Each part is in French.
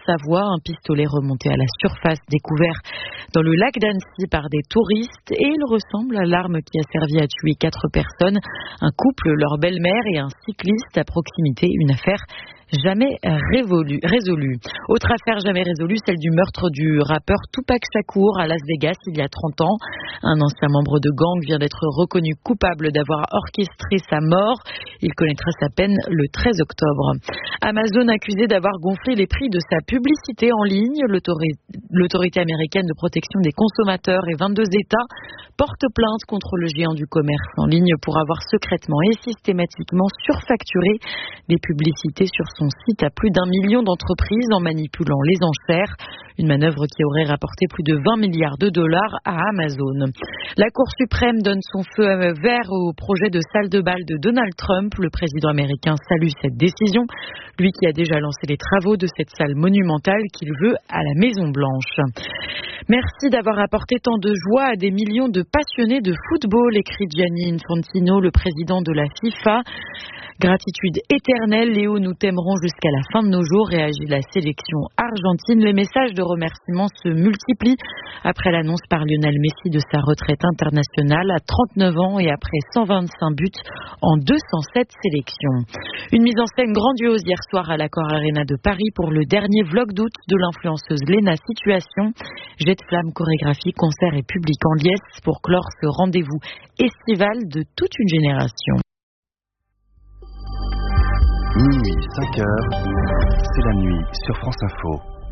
Haute-Savoie. Un pistolet remonté à la surface découvert dans le lac d'Annecy par des touristes et il ressemble à l'arme qui a servi à tuer 4 personnes, un couple, leur belle-mère et un cycliste à proximité. Une affaire jamais résolue. Autre affaire jamais résolue, celle du meurtre du rappeur Tupac Shakur à Las Vegas il y a 30 ans. Un ancien membre de gang vient d'être reconnu coupable d'avoir orchestré sa mort. Il connaîtra sa peine le 13 octobre. Amazon accusé d'avoir gonflé les prix de sa publicité en ligne. L'autorité américaine de protection des consommateurs et 22 États portent plainte contre le géant du commerce en ligne pour avoir secrètement et systématiquement surfacturé des publicités sur son site à plus d'1 million d'entreprises en manipulant les enchères. Une manœuvre qui aurait rapporté plus de 20 milliards de dollars à Amazon. La Cour suprême donne son feu vert au projet de salle de bal de Donald Trump. Le président américain salue cette décision, lui qui a déjà lancé les travaux de cette salle monumentale qu'il veut à la Maison-Blanche. Merci d'avoir apporté tant de joie à des millions de passionnés de football, écrit Gianni Infantino, le président de la FIFA. Gratitude éternelle, Léo, nous t'aimerons jusqu'à la fin de nos jours, réagit la sélection argentine. Les messages de remerciements se multiplient après l'annonce par Lionel Messi de sa retraite internationale à 39 ans et après 125 buts en 207 sélections. Une mise en scène grandiose hier soir à l'Accor Arena de Paris pour le dernier vlog d'août de l'influenceuse Léna Situation. Jet de flamme, chorégraphie, concert et public en liesse pour clore ce rendez-vous estival de toute une génération. Minuit, 5 heures, c'est la nuit sur France Info.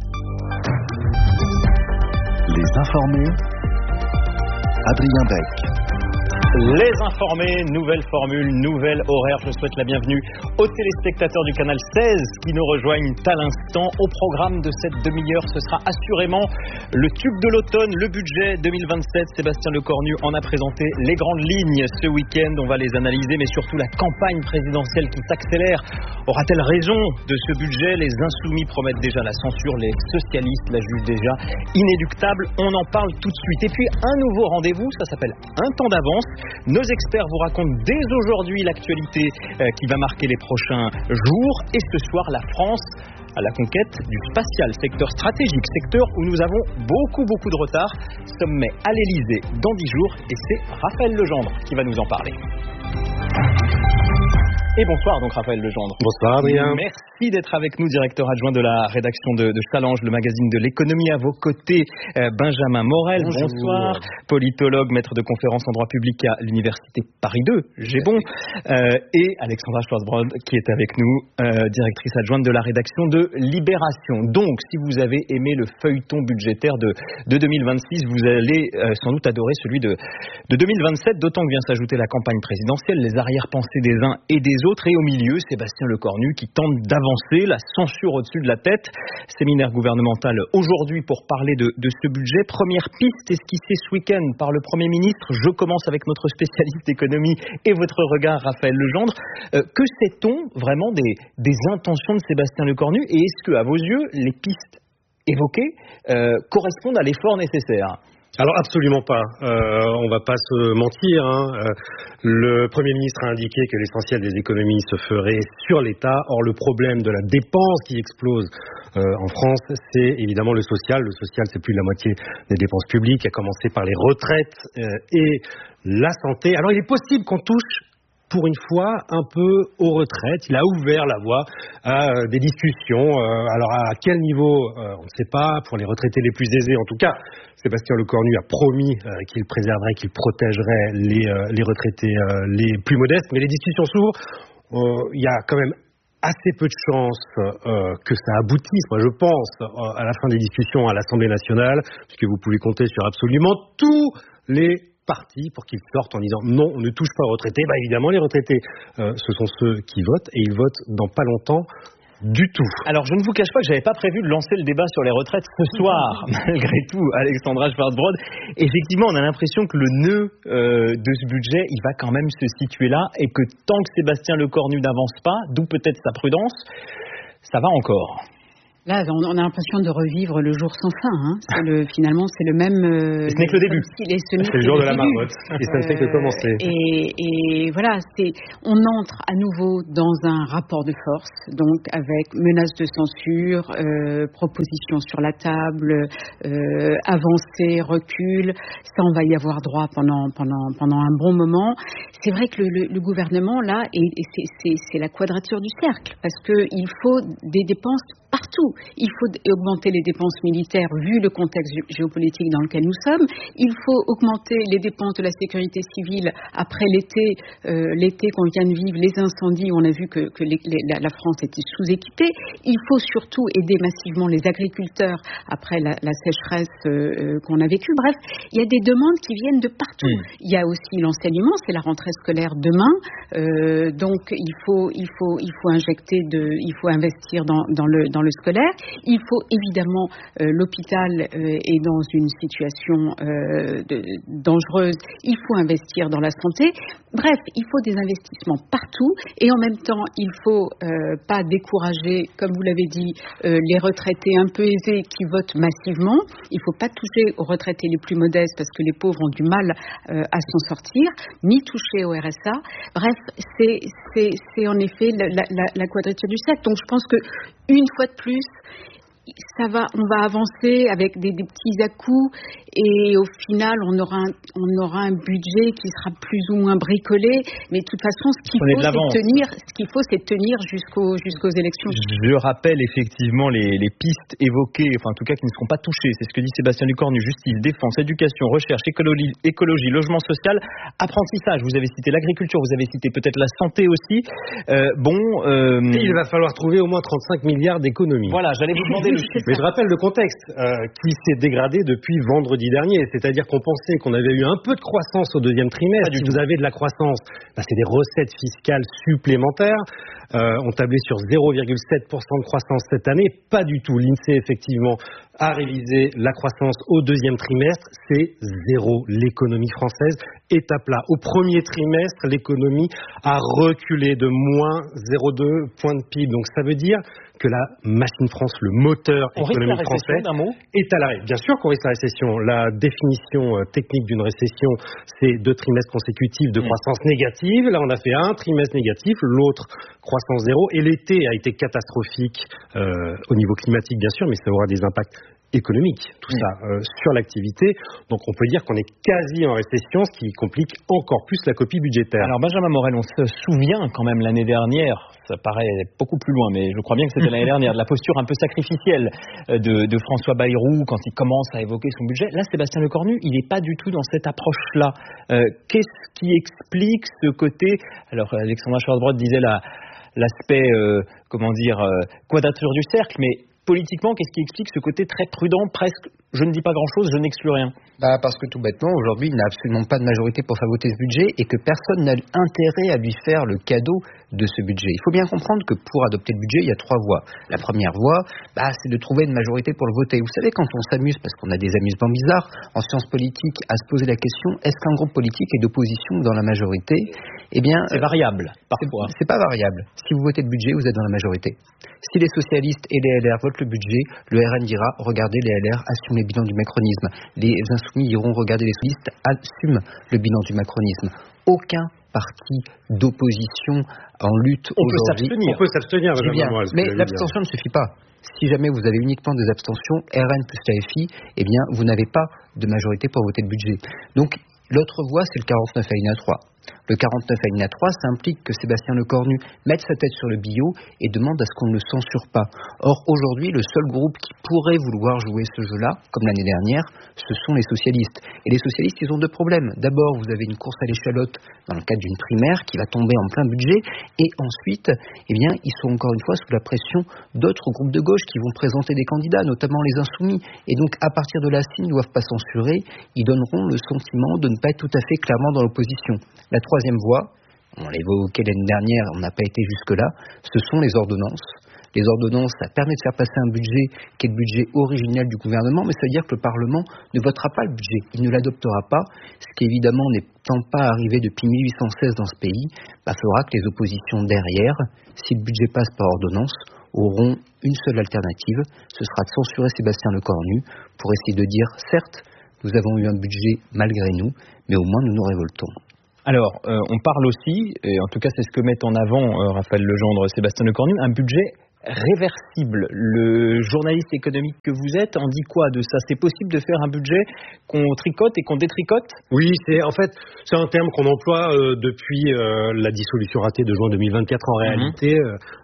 Les informés, Adrien Beck. Les informés, nouvelle formule, nouvel horaire. Je souhaite la bienvenue aux téléspectateurs du canal 16 qui nous rejoignent à l'instant. Au programme de cette demi-heure, ce sera assurément le tube de l'automne, le budget 2027. Sébastien Lecornu en a présenté les grandes lignes ce week-end. On va les analyser, mais surtout la campagne présidentielle qui s'accélère. Aura-t-elle raison de ce budget? Les insoumis promettent déjà la censure, les socialistes la jugent déjà inéluctable. On en parle tout de suite. Et puis un nouveau rendez-vous, ça s'appelle Un temps d'avance. Nos experts vous racontent dès aujourd'hui l'actualité qui va marquer les prochains jours. Et ce soir, la France à la conquête du spatial, secteur stratégique, secteur où nous avons beaucoup de retard. Sommet à l'Elysée dans 10 jours et c'est Raphaël Legendre qui va nous en parler. Et bonsoir donc Raphaël Legendre. Bonsoir Adrien. Merci d'être avec nous, directeur adjoint de la rédaction de Challenge, le magazine de l'économie. À vos côtés, Benjamin Morel. Bonjour. Bonsoir. Politologue, maître de conférences en droit public à l'université Paris 2, Gébon. Et Alexandra Schwarzbrod qui est avec nous, directrice adjointe de la rédaction de Libération. Donc, si vous avez aimé le feuilleton budgétaire de 2026, vous allez sans doute adorer celui de 2027, d'autant que vient s'ajouter la campagne présidentielle, les arrière-pensées des uns et des autres, et au milieu, Sébastien Lecornu qui tente d'avancer, la censure au-dessus de la tête. Séminaire gouvernemental aujourd'hui pour parler de ce budget. Première piste esquissée ce week-end par le Premier ministre. Je commence avec notre spécialiste d'économie et votre regard, Raphaël Legendre. Que sait-on vraiment des intentions de Sébastien Lecornu, et est-ce que, à vos yeux, les pistes évoquées correspondent à l'effort nécessaire? Alors absolument pas, on va pas se mentir, le Premier ministre a indiqué que l'essentiel des économies se ferait sur l'État. Or le problème de la dépense qui explose en France, c'est évidemment le social. Le social, c'est plus de la moitié des dépenses publiques, à commencer par les retraites et la santé. Alors il est possible qu'on touche pour une fois un peu aux retraites. Il a ouvert la voie à des discussions. Alors à quel niveau, on ne sait pas. Pour les retraités les plus aisés, en tout cas, Sébastien Lecornu a promis qu'il préserverait, qu'il protégerait les retraités les plus modestes. Mais les discussions s'ouvrent. Il y a quand même assez peu de chances que ça aboutisse, moi je pense, à la fin des discussions à l'Assemblée nationale, puisque vous pouvez compter sur absolument tous les partis pour qu'ils sortent en disant non, on ne touche pas aux retraités. Bah évidemment, les retraités, ce sont ceux qui votent, et ils votent dans pas longtemps du tout. Alors, je ne vous cache pas que j'avais pas prévu de lancer le débat sur les retraites ce soir. Malgré tout, Alexandra Schwarzbrod, effectivement, on a l'impression que le nœud de ce budget, il va quand même se situer là, et que tant que Sébastien Lecornu n'avance pas, d'où peut-être sa prudence, ça va encore. Là, on a l'impression de revivre le jour sans fin. Finalement, c'est le même. Ce n'est que le début. C'est le jour de la marmotte. Et ça ne fait que commencer. Et voilà, on entre à nouveau dans un rapport de force, donc avec menaces de censure, propositions sur la table, avancées, recul. Ça, on va y avoir droit pendant un bon moment. C'est vrai que le gouvernement là, c'est la quadrature du cercle, parce que il faut des dépenses partout. Il faut augmenter les dépenses militaires vu le contexte géopolitique dans lequel nous sommes. Il faut augmenter les dépenses de la sécurité civile après l'été qu'on vient de vivre, les incendies où on a vu que la France était sous-équipée. Il faut surtout aider massivement les agriculteurs après la sécheresse qu'on a vécue. Bref, il y a des demandes qui viennent de partout. Il y a aussi l'enseignement, c'est la rentrée scolaire demain. Donc il faut investir dans le scolaire. Il faut évidemment, l'hôpital est dans une situation dangereuse. Il faut investir dans la santé. Bref, il faut des investissements partout et en même temps, il faut pas décourager, comme vous l'avez dit, les retraités un peu aisés qui votent massivement. Il faut pas toucher aux retraités les plus modestes parce que les pauvres ont du mal à s'en sortir, ni toucher au RSA. Bref, c'est en effet la quadrature du cercle. Donc je pense que une fois de plus, on va avancer avec des petits à-coups et au final on aura un budget qui sera plus ou moins bricolé, mais de toute façon ce qu'il faut c'est tenir jusqu'aux élections. Je rappelle effectivement les pistes évoquées, enfin en tout cas qui ne seront pas touchées, c'est ce que dit Sébastien Lecornu: justice, défense, éducation, recherche, écologie, logement social, apprentissage. Vous avez cité l'agriculture, vous avez cité peut-être la santé aussi. Il va falloir trouver au moins 35 milliards d'économies. Voilà, j'allais vous demander. Mais je rappelle le contexte qui s'est dégradé depuis vendredi dernier. C'est-à-dire qu'on pensait qu'on avait eu un peu de croissance au deuxième trimestre. Si vous avez de la croissance, c'est des recettes fiscales supplémentaires. On tablait sur 0,7% de croissance cette année. Pas du tout. L'INSEE, effectivement, a révisé la croissance au deuxième trimestre. C'est zéro. L'économie française est à plat. Au premier trimestre, l'économie a reculé de moins 0,2 points de PIB. Donc ça veut dire que la machine France, le moteur économique français, est à l'arrêt. Bien sûr qu'on risque la récession. La définition technique d'une récession, c'est 2 trimestres consécutifs de croissance négative. Là, on a fait un trimestre négatif, l'autre croissance zéro. Et l'été a été catastrophique au niveau climatique, bien sûr, mais ça aura des impacts économique, tout ça, sur l'activité. Donc on peut dire qu'on est quasi en récession, ce qui complique encore plus la copie budgétaire. Alors Benjamin Morel, on se souvient quand même l'année dernière, ça paraît beaucoup plus loin, mais je crois bien que c'était l'année dernière, de la posture un peu sacrificielle de François Bayrou quand il commence à évoquer son budget. Là, Sébastien Lecornu, il n'est pas du tout dans cette approche-là. Qu'est-ce qui explique ce côté... Alors Alexandra Schwarzbrod disait l'aspect, quadrature du cercle, mais politiquement, qu'est-ce qui explique ce côté très prudent, presque, je ne dis pas grand-chose, je n'exclus rien? Parce que tout bêtement, aujourd'hui, il n'a absolument pas de majorité pour faire voter ce budget et que personne n'a intérêt à lui faire le cadeau de ce budget. Il faut bien comprendre que pour adopter le budget, il y a 3 voies. La première voie, c'est de trouver une majorité pour le voter. Vous savez, quand on s'amuse, parce qu'on a des amusements bizarres, en sciences politiques, à se poser la question, est-ce qu'un groupe politique est d'opposition dans la majorité? Eh bien, c'est variable, parfois. C'est pas variable. Si vous votez le budget, vous êtes dans la majorité. Si les socialistes et les LR votent le budget, le RN dira, regardez, les LR assument les bilans du macronisme. Les insoumis iront regarder, les socialistes assument le bilan du macronisme. Aucun parti d'opposition en lutte aujourd'hui. On peut s'abstenir. Mais l'abstention ne suffit pas. Si jamais vous avez uniquement des abstentions, RN plus l'AFI, eh bien, vous n'avez pas de majorité pour voter le budget. Donc, l'autre voie, c'est le 49 alinéa 3. Le 49 alinéa 3, ça implique que Sébastien Lecornu mette sa tête sur le billot et demande à ce qu'on ne le censure pas. Or, aujourd'hui, le seul groupe qui pourrait vouloir jouer ce jeu-là, comme l'année dernière, ce sont les socialistes. Et les socialistes, ils ont 2 problèmes. D'abord, vous avez une course à l'échalote dans le cadre d'une primaire qui va tomber en plein budget. Et ensuite, ils sont encore une fois sous la pression d'autres groupes de gauche qui vont présenter des candidats, notamment les insoumis. Et donc, à partir de là, s'ils ne doivent pas censurer, ils donneront le sentiment de ne pas être tout à fait clairement dans l'opposition. La troisième voie, on l'a évoqué l'année dernière, on n'a pas été jusque-là, ce sont les ordonnances. Les ordonnances, ça permet de faire passer un budget qui est le budget originel du gouvernement, mais ça veut dire que le Parlement ne votera pas le budget, il ne l'adoptera pas, ce qui évidemment n'étant pas arrivé depuis 1816 dans ce pays, fera que les oppositions derrière, si le budget passe par ordonnance, auront une seule alternative, ce sera de censurer Sébastien Lecornu pour essayer de dire, certes, nous avons eu un budget malgré nous, mais au moins nous nous révoltons. Alors, on parle aussi, et en tout cas c'est ce que met en avant Raphaël Legendre, Sébastien Lecornu, un budget réversible. Le journaliste économique que vous êtes en dit quoi de ça? C'est possible de faire un budget qu'on tricote et qu'on détricote? Oui, c'est un terme qu'on emploie depuis la dissolution ratée de juin 2024. En réalité,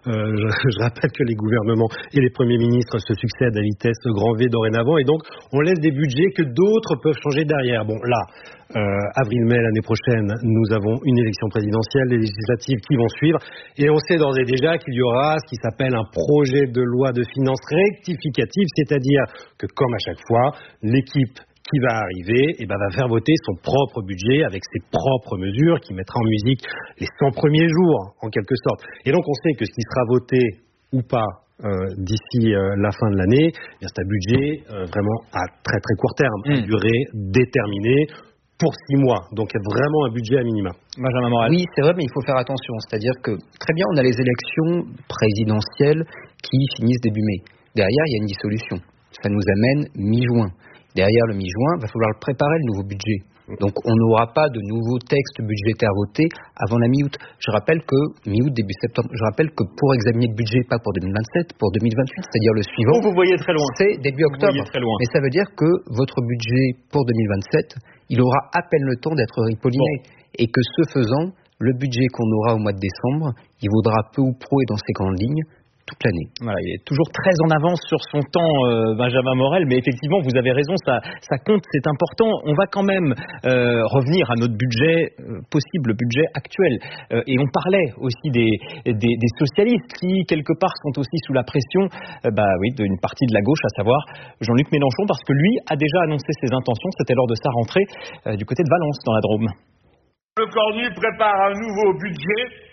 je rappelle que les gouvernements et les premiers ministres se succèdent à vitesse grand V dorénavant, et donc on laisse des budgets que d'autres peuvent changer derrière. Bon, là, avril-mai l'année prochaine, nous avons une élection présidentielle, les législatives qui vont suivre, et on sait d'ores et déjà qu'il y aura ce qui s'appelle un projet de loi de finances rectificative, c'est-à-dire que, comme à chaque fois, l'équipe qui va arriver va faire voter son propre budget avec ses propres mesures, qui mettra en musique les 100 premiers jours, en quelque sorte. Et donc on sait que ce qui sera voté ou pas d'ici la fin de l'année, c'est un budget vraiment à très très court terme, à durée déterminée, pour 6 mois, donc il y a vraiment un budget à minima. Benjamin Morel. Oui, c'est vrai, mais il faut faire attention. C'est-à-dire que, très bien, on a les élections présidentielles qui finissent début mai. Derrière, il y a une dissolution. Ça nous amène mi-juin. Derrière le mi-juin, il va falloir préparer le nouveau budget. Donc on n'aura pas de nouveaux textes budgétaires votés avant la mi-août. Je rappelle que mi-août, début septembre, pour examiner le budget, pas pour 2027, pour 2028, c'est-à-dire le suivant. Vous voyez très loin. C'est début octobre. Mais ça veut dire que votre budget pour 2027, il aura à peine le temps d'être ripolliné. Et que ce faisant, le budget qu'on aura au mois de décembre, il vaudra peu ou prou et dans ses grandes lignes toute l'année. Voilà, il est toujours très en avance sur son temps, Benjamin Morel, mais effectivement, vous avez raison, ça compte, c'est important. On va quand même revenir à notre budget possible, budget actuel. Et on parlait aussi des socialistes qui, quelque part, sont aussi sous la pression d'une partie de la gauche, à savoir Jean-Luc Mélenchon, parce que lui a déjà annoncé ses intentions, c'était lors de sa rentrée du côté de Valence, dans la Drôme. Lecornu prépare un nouveau budget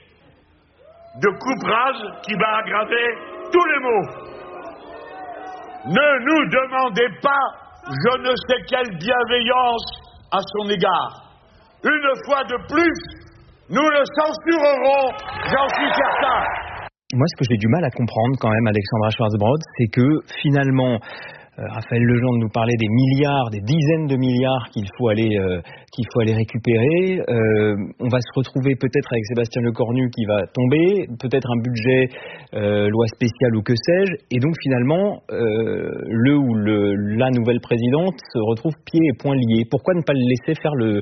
de coupe-rase qui va aggraver tous les maux. Ne nous demandez pas je ne sais quelle bienveillance à son égard. Une fois de plus, nous le censurerons, j'en suis certain. Moi, ce que j'ai du mal à comprendre quand même, Alexandra Schwarzbrod, c'est que finalement, Raphaël Legendre nous parlait des milliards, des dizaines de milliards qu'il faut aller récupérer. On va se retrouver peut-être avec Sébastien Lecornu qui va tomber, peut-être un budget loi spéciale ou que sais-je. Et donc finalement, la nouvelle présidente se retrouve pieds et poings liés. Pourquoi ne pas le laisser faire le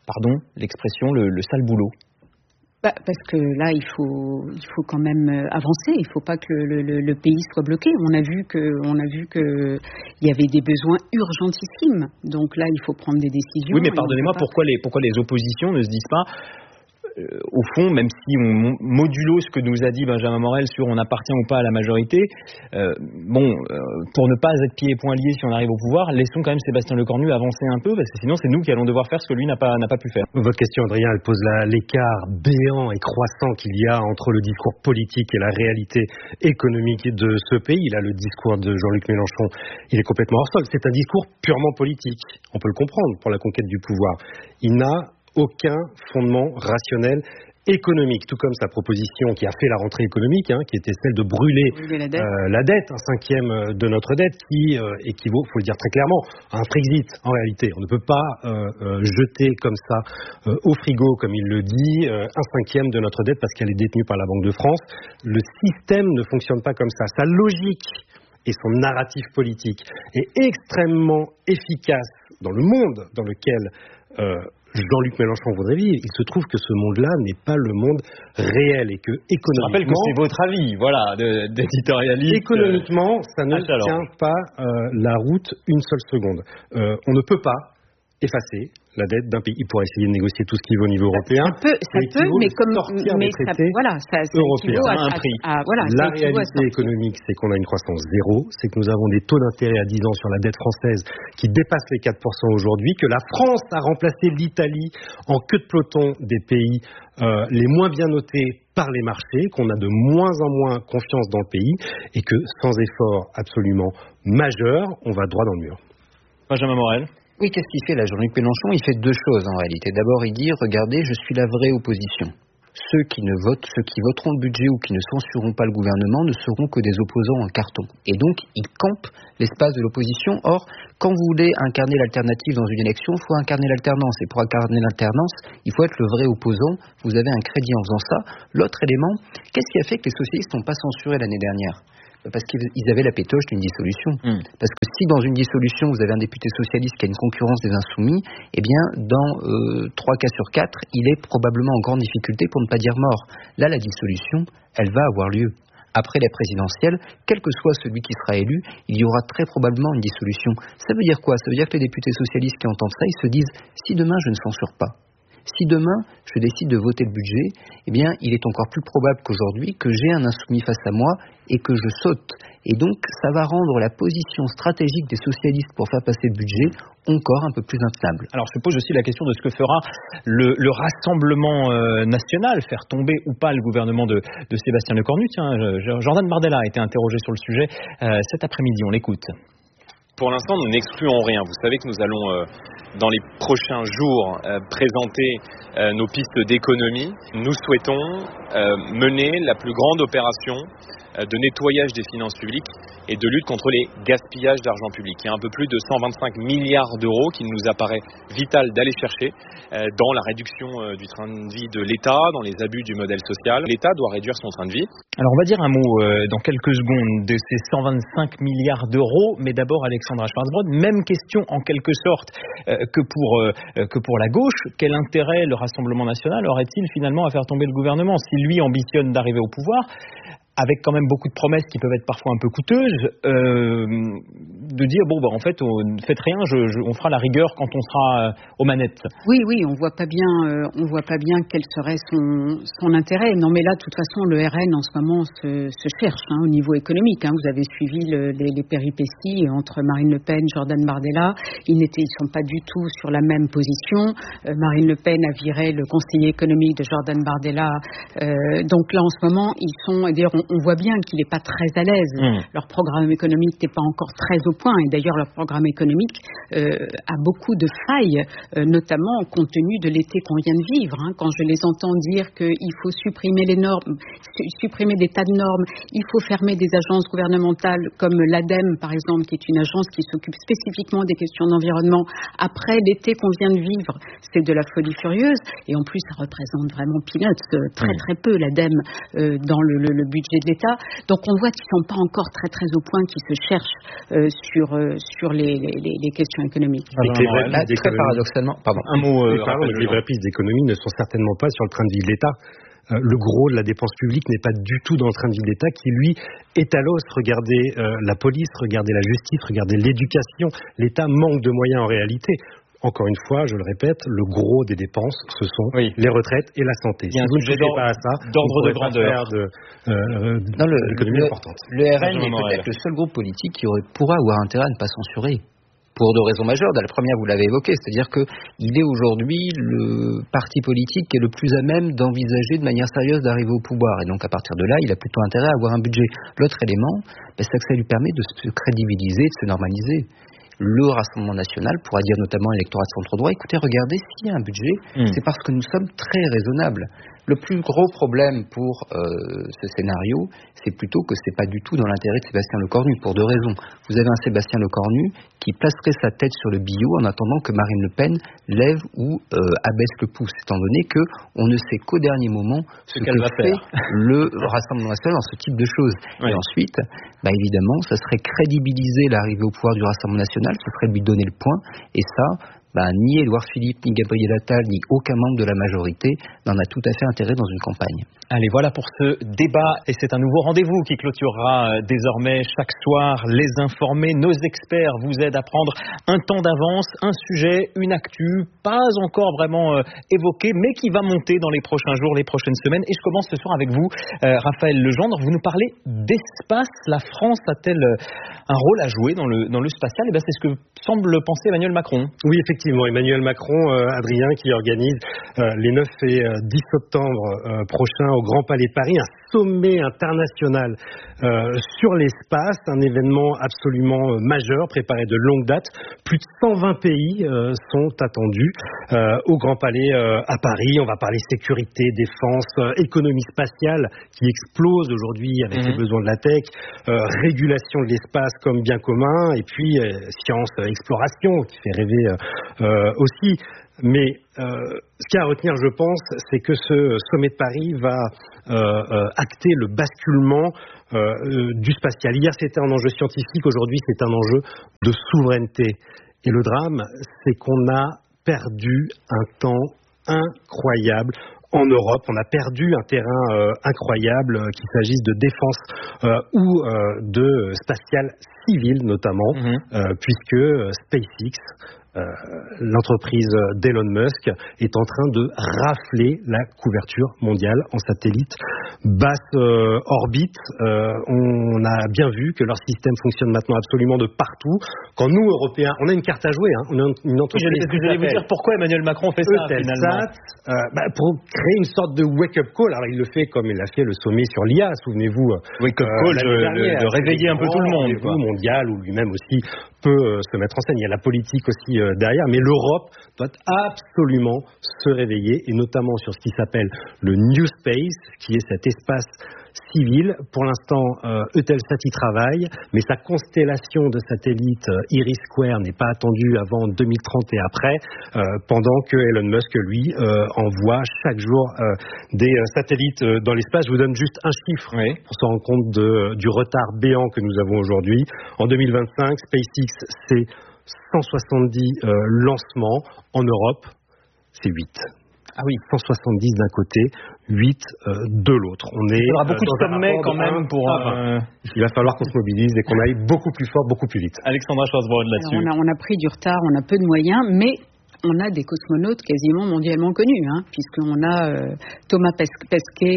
sale boulot? Parce que là, il faut quand même avancer. Il ne faut pas que le pays soit bloqué. On a vu que il y avait des besoins urgentissimes. Donc là, il faut prendre des décisions. Oui, mais pardonnez-moi, pourquoi les oppositions ne se disent pas au fond, même si on modulo ce que nous a dit Benjamin Morel sur on appartient ou pas à la majorité, pour ne pas être pieds et poings liés si on arrive au pouvoir, laissons quand même Sébastien Lecornu avancer un peu, parce que sinon c'est nous qui allons devoir faire ce que lui n'a pas pu faire. Votre question, Adrien, elle pose l'écart béant et croissant qu'il y a entre le discours politique et la réalité économique de ce pays. Là, le discours de Jean-Luc Mélenchon, il est complètement hors sol. C'est un discours purement politique. On peut le comprendre pour la conquête du pouvoir. Il n'a aucun fondement rationnel économique, tout comme sa proposition qui a fait la rentrée économique, qui était celle de brûler la dette, un cinquième de notre dette, qui équivaut, il faut le dire très clairement, à un Frexit en réalité. On ne peut pas jeter comme ça au frigo, comme il le dit, un cinquième de notre dette parce qu'elle est détenue par la Banque de France. Le système ne fonctionne pas comme ça. Sa logique et son narratif politique est extrêmement efficace dans le monde dans lequel Jean-Luc Mélenchon voudrait vivre. Il se trouve que ce monde-là n'est pas le monde réel et que économiquement... Je rappelle que c'est votre avis, voilà, d'éditorialiste. Économiquement, ça ne tient pas la route une seule seconde. On ne peut pas effacer la dette d'un pays. Il pourrait essayer de négocier tout ce qu'il veut au niveau européen. Ça peut, mais comme ça équivaut à un prix. La réalité économique, c'est qu'on a une croissance zéro, c'est que nous avons des taux d'intérêt à 10 ans sur la dette française qui dépassent les 4% aujourd'hui, que la France a remplacé l'Italie en queue de peloton des pays les moins bien notés par les marchés, qu'on a de moins en moins confiance dans le pays et que sans effort absolument majeur, on va droit dans le mur. Benjamin Morel. Oui, qu'est-ce qu'il fait là, Jean-Luc Mélenchon? Il fait deux choses en réalité. D'abord, il dit, regardez, je suis la vraie opposition. ceux qui voteront le budget ou qui ne censureront pas le gouvernement ne seront que des opposants en carton. Et donc, ils campent l'espace de l'opposition. Or, quand vous voulez incarner l'alternative dans une élection, il faut incarner l'alternance. Et pour incarner l'alternance, il faut être le vrai opposant. Vous avez un crédit en faisant ça. L'autre élément, qu'est-ce qui a fait que les socialistes n'ont pas censuré l'année dernière ? Parce qu'ils avaient la pétoche d'une dissolution. Parce que si dans une dissolution, vous avez un député socialiste qui a une concurrence des insoumis, eh bien, dans 3 cas sur 4, il est probablement en grande difficulté pour ne pas dire mort. Là, la dissolution, elle va avoir lieu. Après la présidentielle, quel que soit celui qui sera élu, il y aura très probablement une dissolution. Ça veut dire quoi ? Ça veut dire que les députés socialistes qui entendent ça, ils se disent « si demain je ne censure pas, si demain je décide de voter le budget, eh bien, il est encore plus probable qu'aujourd'hui que j'ai un insoumis face à moi et que je saute. Et donc, ça va rendre la position stratégique des socialistes pour faire passer le budget encore un peu plus intenable. Alors, je pose aussi la question de ce que fera le Rassemblement national, faire tomber ou pas le gouvernement de Sébastien Lecornu. Tiens, Jordan Bardella a été interrogé sur le sujet cet après-midi. On l'écoute. Pour l'instant, nous n'excluons rien. Vous savez que nous allons, dans les prochains jours, présenter nos pistes d'économie. Nous souhaitons mener la plus grande opération de nettoyage des finances publiques et de lutte contre les gaspillages d'argent public. Il y a un peu plus de 125 milliards d'euros qu'il nous apparaît vital d'aller chercher dans la réduction du train de vie de l'État, dans les abus du modèle social. L'État doit réduire son train de vie. Alors on va dire un mot dans quelques secondes de ces 125 milliards d'euros, mais d'abord Alexandra Schwarzbrod, même question en quelque sorte que pour la gauche. Quel intérêt le Rassemblement national aurait-il finalement à faire tomber le gouvernement si lui ambitionne d'arriver au pouvoir ? Avec quand même beaucoup de promesses qui peuvent être parfois un peu coûteuses, de dire en fait, faites rien, on fera la rigueur quand on sera aux manettes. Oui, on voit pas bien quel serait son intérêt. Non, mais là, de toute façon, le RN en ce moment se cherche au niveau économique. Vous avez suivi les péripéties entre Marine Le Pen, Jordan Bardella. Ils sont pas du tout sur la même position. Marine Le Pen a viré le conseiller économique de Jordan Bardella. Donc là, en ce moment, ils sont, d'ailleurs, on voit bien qu'il n'est pas très à l'aise. Leur programme économique n'est pas encore très au point. Et d'ailleurs, leur programme économique a beaucoup de failles, notamment compte tenu de l'été qu'on vient de vivre. Quand je les entends dire qu'il faut supprimer les normes, supprimer des tas de normes, il faut fermer des agences gouvernementales comme l'ADEME, par exemple, qui est une agence qui s'occupe spécifiquement des questions d'environnement. Après l'été qu'on vient de vivre, c'est de la folie furieuse. Et en plus, ça représente vraiment peanuts, très très peu l'ADEME dans le budget de l'État. Donc on voit qu'ils ne sont pas encore très très au point, qu'ils se cherchent sur les questions économiques. Très paradoxalement, un mot. Les vraies pistes d'économie ne sont certainement pas sur le train de vie de l'État. Le gros de la dépense publique n'est pas du tout dans le train de vie de l'État qui, lui, est à l'os. Regardez la police, regardez la justice, regardez l'éducation. L'État manque de moyens en réalité. Encore une fois, je le répète, le gros des dépenses, ce sont les retraites et la santé. Il y a un sujet d'ordre de grandeur d'économie importante. Le RN est peut-être le seul groupe politique qui pourra avoir intérêt à ne pas censurer. Pour 2 raisons majeures. La première, vous l'avez évoqué, c'est-à-dire qu'il est aujourd'hui le parti politique qui est le plus à même d'envisager de manière sérieuse d'arriver au pouvoir. Et donc, à partir de là, il a plutôt intérêt à avoir un budget. L'autre élément, c'est que ça lui permet de se crédibiliser, de se normaliser. Le Rassemblement national pourra dire notamment à l'électorat de centre-droit, écoutez, regardez, s'il y a un budget, c'est parce que nous sommes très raisonnables. Le plus gros problème pour ce scénario, c'est plutôt que c'est pas du tout dans l'intérêt de Sébastien Lecornu, pour 2 raisons. Vous avez un Sébastien Lecornu qui placerait sa tête sur le billot en attendant que Marine Le Pen lève ou abaisse le pouce, étant donné qu'on ne sait qu'au dernier moment ce que fait le Rassemblement national dans ce type de choses. Et ensuite, évidemment, ça serait crédibiliser l'arrivée au pouvoir du Rassemblement national, ce serait lui donner le point, et ça, ni Édouard Philippe, ni Gabriel Attal, ni aucun membre de la majorité n'en a tout à fait intérêt dans une campagne. Allez, voilà pour ce débat, et c'est un nouveau rendez-vous qui clôturera désormais chaque soir les informés. Nos experts vous aident à prendre un temps d'avance, un sujet, une actu, pas encore vraiment évoqué, mais qui va monter dans les prochains jours, les prochaines semaines. Et je commence ce soir avec vous, Raphaël Legendre. Vous nous parlez d'espace. La France a-t-elle un rôle à jouer dans le spatial ? C'est ce que semble penser Emmanuel Macron. Oui, effectivement. effectivement, Emmanuel Macron, Adrien, qui organise les 9 et 10 septembre prochains au Grand Palais de Paris, un sommet international sur l'espace, un événement absolument majeur, préparé de longue date. Plus de 120 pays sont attendus au Grand Palais à Paris. On va parler sécurité, défense, économie spatiale qui explose aujourd'hui avec les besoins de la tech, régulation de l'espace comme bien commun, et puis science, exploration qui fait rêver aussi. Mais ce qu'il y a à retenir, je pense, c'est que ce sommet de Paris va acter le basculement du spatial. Hier, c'était un enjeu scientifique, aujourd'hui, c'est un enjeu de souveraineté. Et le drame, c'est qu'on a perdu un temps incroyable. En Europe, on a perdu un terrain incroyable, qu'il s'agisse de défense ou de spatial civil notamment, puisque SpaceX, l'entreprise d'Elon Musk, est en train de rafler la couverture mondiale en satellite basse orbite. On a bien vu que leur système fonctionne maintenant absolument de partout. Quand nous, Européens, on a une carte à jouer, on a une entreprise. J'allais vous dire pourquoi Emmanuel Macron fait ça finalement. Pour créer une sorte de wake-up call. Alors il le fait comme il a fait le sommet sur l'IA, souvenez-vous. Wake-up call de réveiller un peu tout le monde. Mondial, où lui-même aussi peut se mettre en scène. Il y a la politique aussi derrière, mais l'Europe doit absolument se réveiller, et notamment sur ce qui s'appelle le New Space, qui est cet espace civil. Pour l'instant, Eutelsat y travaille, mais sa constellation de satellites Iris Square n'est pas attendue avant 2030 et après, pendant que Elon Musk, lui, envoie chaque jour des satellites dans l'espace. Je vous donne juste un chiffre pour se rendre compte du retard béant que nous avons aujourd'hui. En 2025, SpaceX, c'est 170 lancements. En Europe, c'est 8. Ah oui, 170 d'un côté, 8 de l'autre. Il y aura beaucoup de sommets quand même pour... Il va falloir qu'on se mobilise et qu'on aille beaucoup plus fort, beaucoup plus vite. Alexandra Schwarzbrod là-dessus. On a pris du retard, on a peu de moyens, mais on a des cosmonautes quasiment mondialement connus, puisqu'on a Thomas Pesquet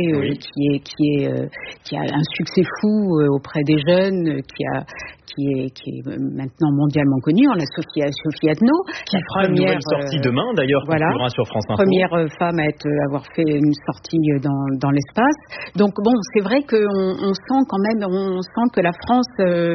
qui a un succès fou auprès des jeunes, qui est maintenant mondialement connue. On a Sophie Adno, qui fera une nouvelle sortie demain, d'ailleurs, qui figurera sur France Info. Première femme à avoir fait une sortie dans l'espace. Donc bon, c'est vrai qu'on sent quand même, que la France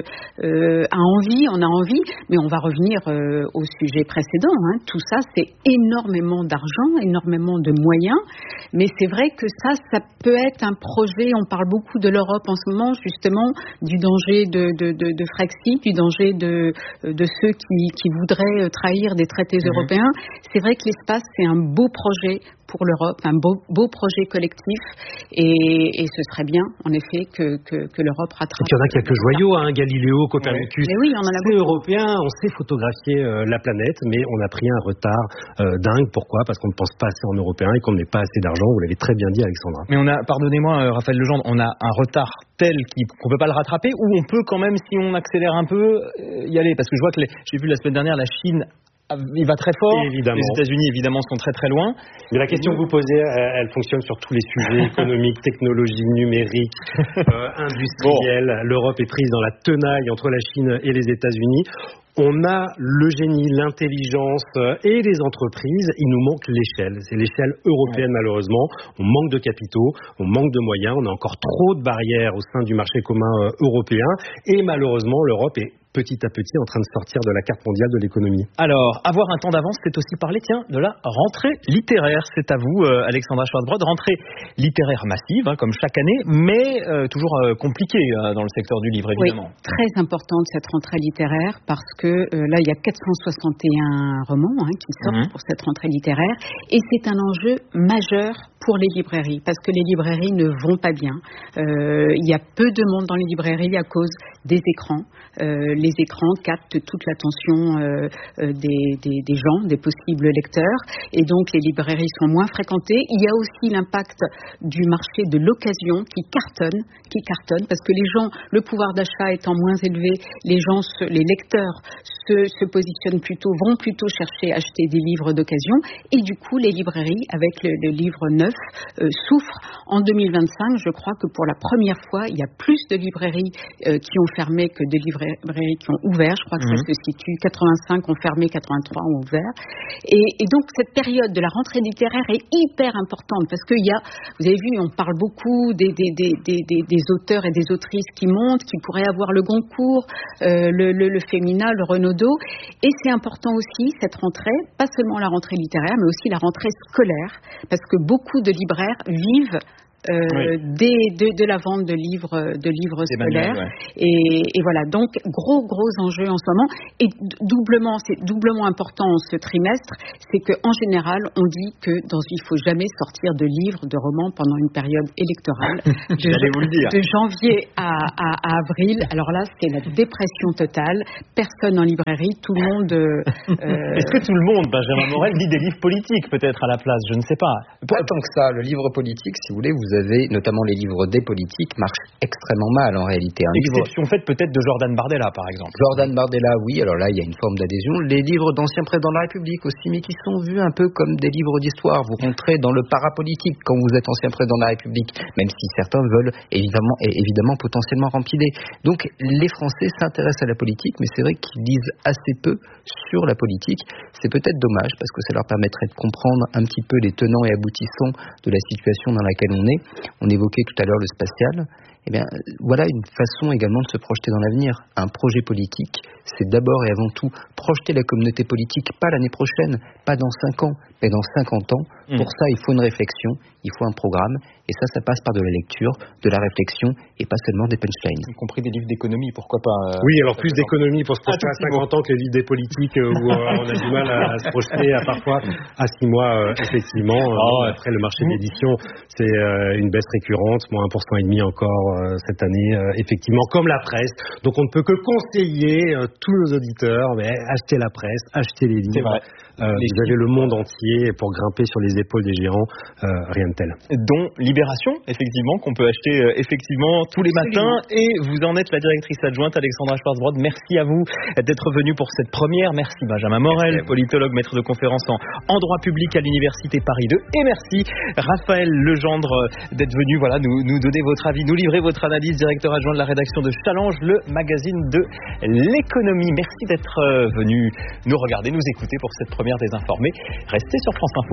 a envie, mais on va revenir au sujet précédent. Tout ça, c'est énormément d'argent, énormément de moyens, mais c'est vrai que ça peut être un projet. On parle beaucoup de l'Europe en ce moment, justement, du danger de Frexit, du danger de ceux qui voudraient trahir des traités européens. C'est vrai que l'espace, c'est un beau projet pour l'Europe, un beau projet collectif, et ce serait bien, en effet, que l'Europe rattrape. Il y en a quelques joyaux, Galiléo, Copernicus. Mais oui, on en a beaucoup. Européens, on sait photographier la planète, mais on a pris un retard dingue. Pourquoi ? Parce qu'on ne pense pas assez en européen et qu'on n'est pas assez d'argent. Vous l'avez très bien dit, Alexandra. Mais pardonnez-moi, Raphaël Legendre, on a un retard tel qu'on ne peut pas le rattraper, ou on peut quand même, si on accélère un peu, y aller. Parce que je vois que j'ai vu la semaine dernière, la Chine, il va très fort. Évidemment. Les États-Unis, évidemment, sont très très loin. Mais la question que vous posez, elle fonctionne sur tous les sujets économiques, technologiques, numériques, industriels. L'Europe est prise dans la tenaille entre la Chine et les États-Unis. On a le génie, l'intelligence et les entreprises. Il nous manque l'échelle. C'est l'échelle européenne, malheureusement. On manque de capitaux, on manque de moyens. On a encore trop de barrières au sein du marché commun européen. Et malheureusement, l'Europe est petit à petit en train de sortir de la carte mondiale de l'économie. Alors, avoir un temps d'avance, c'est aussi parler, de la rentrée littéraire. C'est à vous, Alexandra Schwarzbrod. Rentrée littéraire massive, comme chaque année, mais toujours compliquée dans le secteur du livre, évidemment. Oui, très importante cette rentrée littéraire, parce que là, il y a 461 romans qui sortent pour cette rentrée littéraire, et c'est un enjeu majeur pour les librairies, parce que les librairies ne vont pas bien. Il y a peu de monde dans les librairies à cause des écrans. Les écrans captent toute l'attention des gens, des possibles lecteurs, et donc les librairies sont moins fréquentées. Il y a aussi l'impact du marché de l'occasion qui cartonne, parce que les gens, le pouvoir d'achat étant moins élevé, les lecteurs vont plutôt chercher à acheter des livres d'occasion, et du coup les librairies avec le livre neuf souffrent. En 2025, je crois que pour la première fois, il y a plus de librairies qui ont fermé que de librairies qui ont ouvert. Je crois que ça se situe 85 ont fermé, 83 ont ouvert. Et donc cette période de la rentrée littéraire est hyper importante parce que vous avez vu, on parle beaucoup des auteurs et des autrices qui montent, qui pourraient avoir le Goncourt, le Femina, le Renaudot. Et c'est important aussi cette rentrée, pas seulement la rentrée littéraire, mais aussi la rentrée scolaire, parce que beaucoup de libraires vivent de la vente de livres scolaires, et voilà, donc gros enjeu en ce moment, et c'est doublement important en ce trimestre, c'est qu'en général on dit que il faut jamais sortir de livres, de romans pendant une période électorale de janvier à avril. Alors là c'est la dépression totale, personne en librairie, tout le monde Est-ce que tout le monde, Benjamin Morel, lit des livres politiques peut-être à la place, je ne sais pas. Pas tant que ça, le livre politique, si vous voulez, vous avez notamment les livres des politiques marchent extrêmement mal en réalité. Exception faite peut-être de Jordan Bardella par exemple. Jordan Bardella, oui, alors là il y a une forme d'adhésion. Les livres d'anciens présidents de la République aussi, mais qui sont vus un peu comme des livres d'histoire. Vous rentrez dans le parapolitique quand vous êtes ancien président de la République, même si certains veulent évidemment potentiellement rempiler. Donc les Français s'intéressent à la politique, mais c'est vrai qu'ils lisent assez peu sur la politique. C'est peut-être dommage parce que ça leur permettrait de comprendre un petit peu les tenants et aboutissants de la situation dans laquelle on est. On évoquait tout à l'heure le spatial. Eh bien, voilà une façon également de se projeter dans l'avenir. Un projet politique, c'est d'abord et avant tout projeter la communauté politique, pas l'année prochaine, pas dans 5 ans, mais dans 50 ans. Pour ça, il faut une réflexion, il faut un programme, et ça passe par de la lecture, de la réflexion, et pas seulement des punchlines. Y compris des livres d'économie, pourquoi pas Oui, alors plus d'économie pour se projeter à 50 ans que les livres des politiques, où on a du mal à se projeter parfois à 6 mois, effectivement. Après, le marché de l'édition, c'est une baisse récurrente, moins 1,5% encore cette année, effectivement, comme la presse. Donc on ne peut que conseiller tous nos auditeurs, mais achetez la presse, achetez les livres. C'est vrai. Vous avez le monde entier pour grimper sur les épaules des géants, rien de tel. Dont Libération, effectivement, qu'on peut acheter effectivement tous les matins. Et vous en êtes la directrice adjointe, Alexandra Schwarzbrod. Merci à vous d'être venue pour cette première. Merci Benjamin Morel, politologue, maître de conférence en droit public à l'Université Paris 2. Et merci Raphaël Legendre d'être venu nous donner votre avis, nous livrer votre analyse, directeur adjoint de la rédaction de Challenge, le magazine de l'économie. Merci d'être venu nous regarder, nous écouter pour cette première désinformée. Restez sur France Info.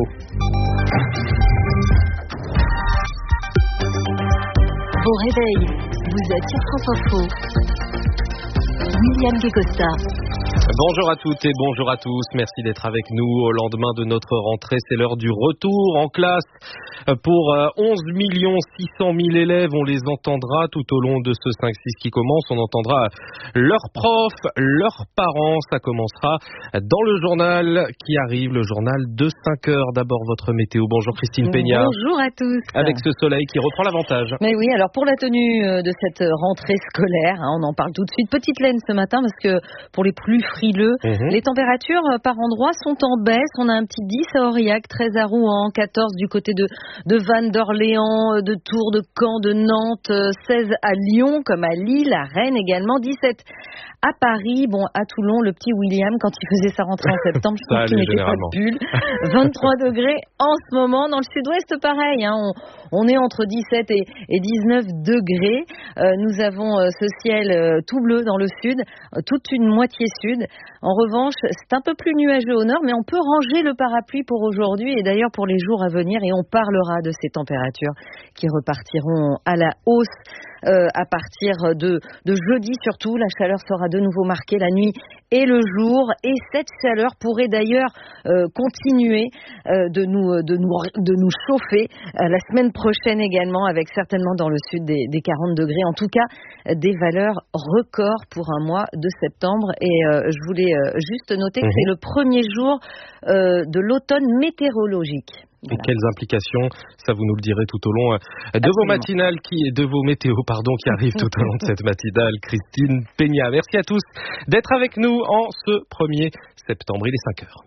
Bon réveil, vous êtes sur France Info. William Guécosta. Bonjour à toutes et bonjour à tous. Merci d'être avec nous au lendemain de notre rentrée. C'est l'heure du retour en classe pour 11 600 000 élèves. On les entendra tout au long de ce 5-6 qui commence. On entendra leurs profs, leurs parents. Ça commencera dans le journal qui arrive, le journal de 5 heures. D'abord votre météo. Bonjour Christine Peña. Bonjour à tous. Avec ce soleil qui reprend l'avantage. Mais oui, alors pour la tenue de cette rentrée scolaire, on en parle tout de suite. Petite laine ce matin parce que pour les plus frileux, les températures par endroits sont en baisse. On a un petit 10 à Aurillac, 13 à Rouen, 14 du côté de Vannes, d'Orléans, de Tours, de Caen, de Nantes, 16 à Lyon comme à Lille, à Rennes également, 17 à Paris. Bon, à Toulon, le petit William, quand il faisait sa rentrée en septembre, je pense qu'il n'était pas de bulle. 23 degrés en ce moment. Dans le sud-ouest, pareil, on est entre 17 et 19 degrés. Nous avons ce ciel tout bleu dans le sud, toute une moitié sud. En revanche, c'est un peu plus nuageux au nord, mais on peut ranger le parapluie pour aujourd'hui et d'ailleurs pour les jours à venir. Et on parlera de ces températures qui repartiront à la hausse à partir de jeudi surtout. La chaleur sera de nouveau marquée la nuit et le jour. Et cette chaleur pourrait d'ailleurs continuer de nous chauffer la semaine prochaine également, avec certainement dans le sud des 40 degrés. En tout cas, des valeurs records pour un mois de septembre. Et je voulais juste noter que c'est le premier jour de l'automne météorologique. Et quelles implications, ça vous nous le direz tout au long de vos matinales, de vos météos, qui arrivent tout au long de cette matinale. Christine Peña, merci à tous d'être avec nous en ce 1er septembre. Il est 5 heures.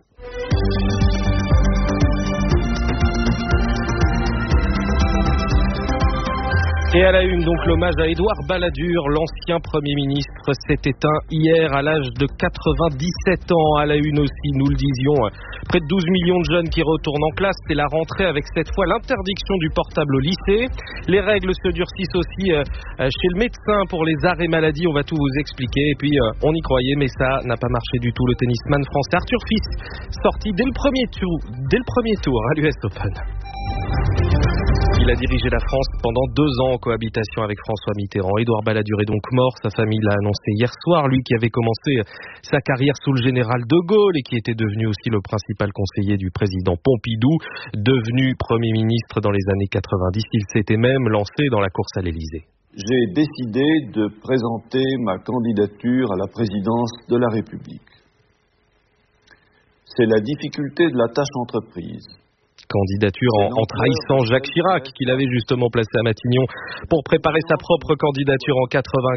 Et à la une, donc, l'hommage à Édouard Balladur, l'ancien Premier ministre, s'est éteint hier à l'âge de 97 ans. À la une aussi, nous le disions, près de 12 millions de jeunes qui retournent en classe. C'est la rentrée avec cette fois l'interdiction du portable au lycée. Les règles se durcissent aussi chez le médecin pour les arrêts maladie. On va tout vous expliquer. Et puis, on y croyait, mais ça n'a pas marché du tout. Le tennisman français Arthur Fils, sorti dès le premier tour à l'US Open. Il a dirigé la France pendant 2 ans en cohabitation avec François Mitterrand. Édouard Balladur est donc mort. Sa famille l'a annoncé hier soir. Lui qui avait commencé sa carrière sous le général de Gaulle et qui était devenu aussi le principal conseiller du président Pompidou, devenu Premier ministre dans les années 90. Il s'était même lancé dans la course à l'Élysée. J'ai décidé de présenter ma candidature à la présidence de la République. C'est la difficulté de la tâche entreprise. Candidature en trahissant Jacques Chirac, qu'il avait justement placé à Matignon pour préparer sa propre candidature en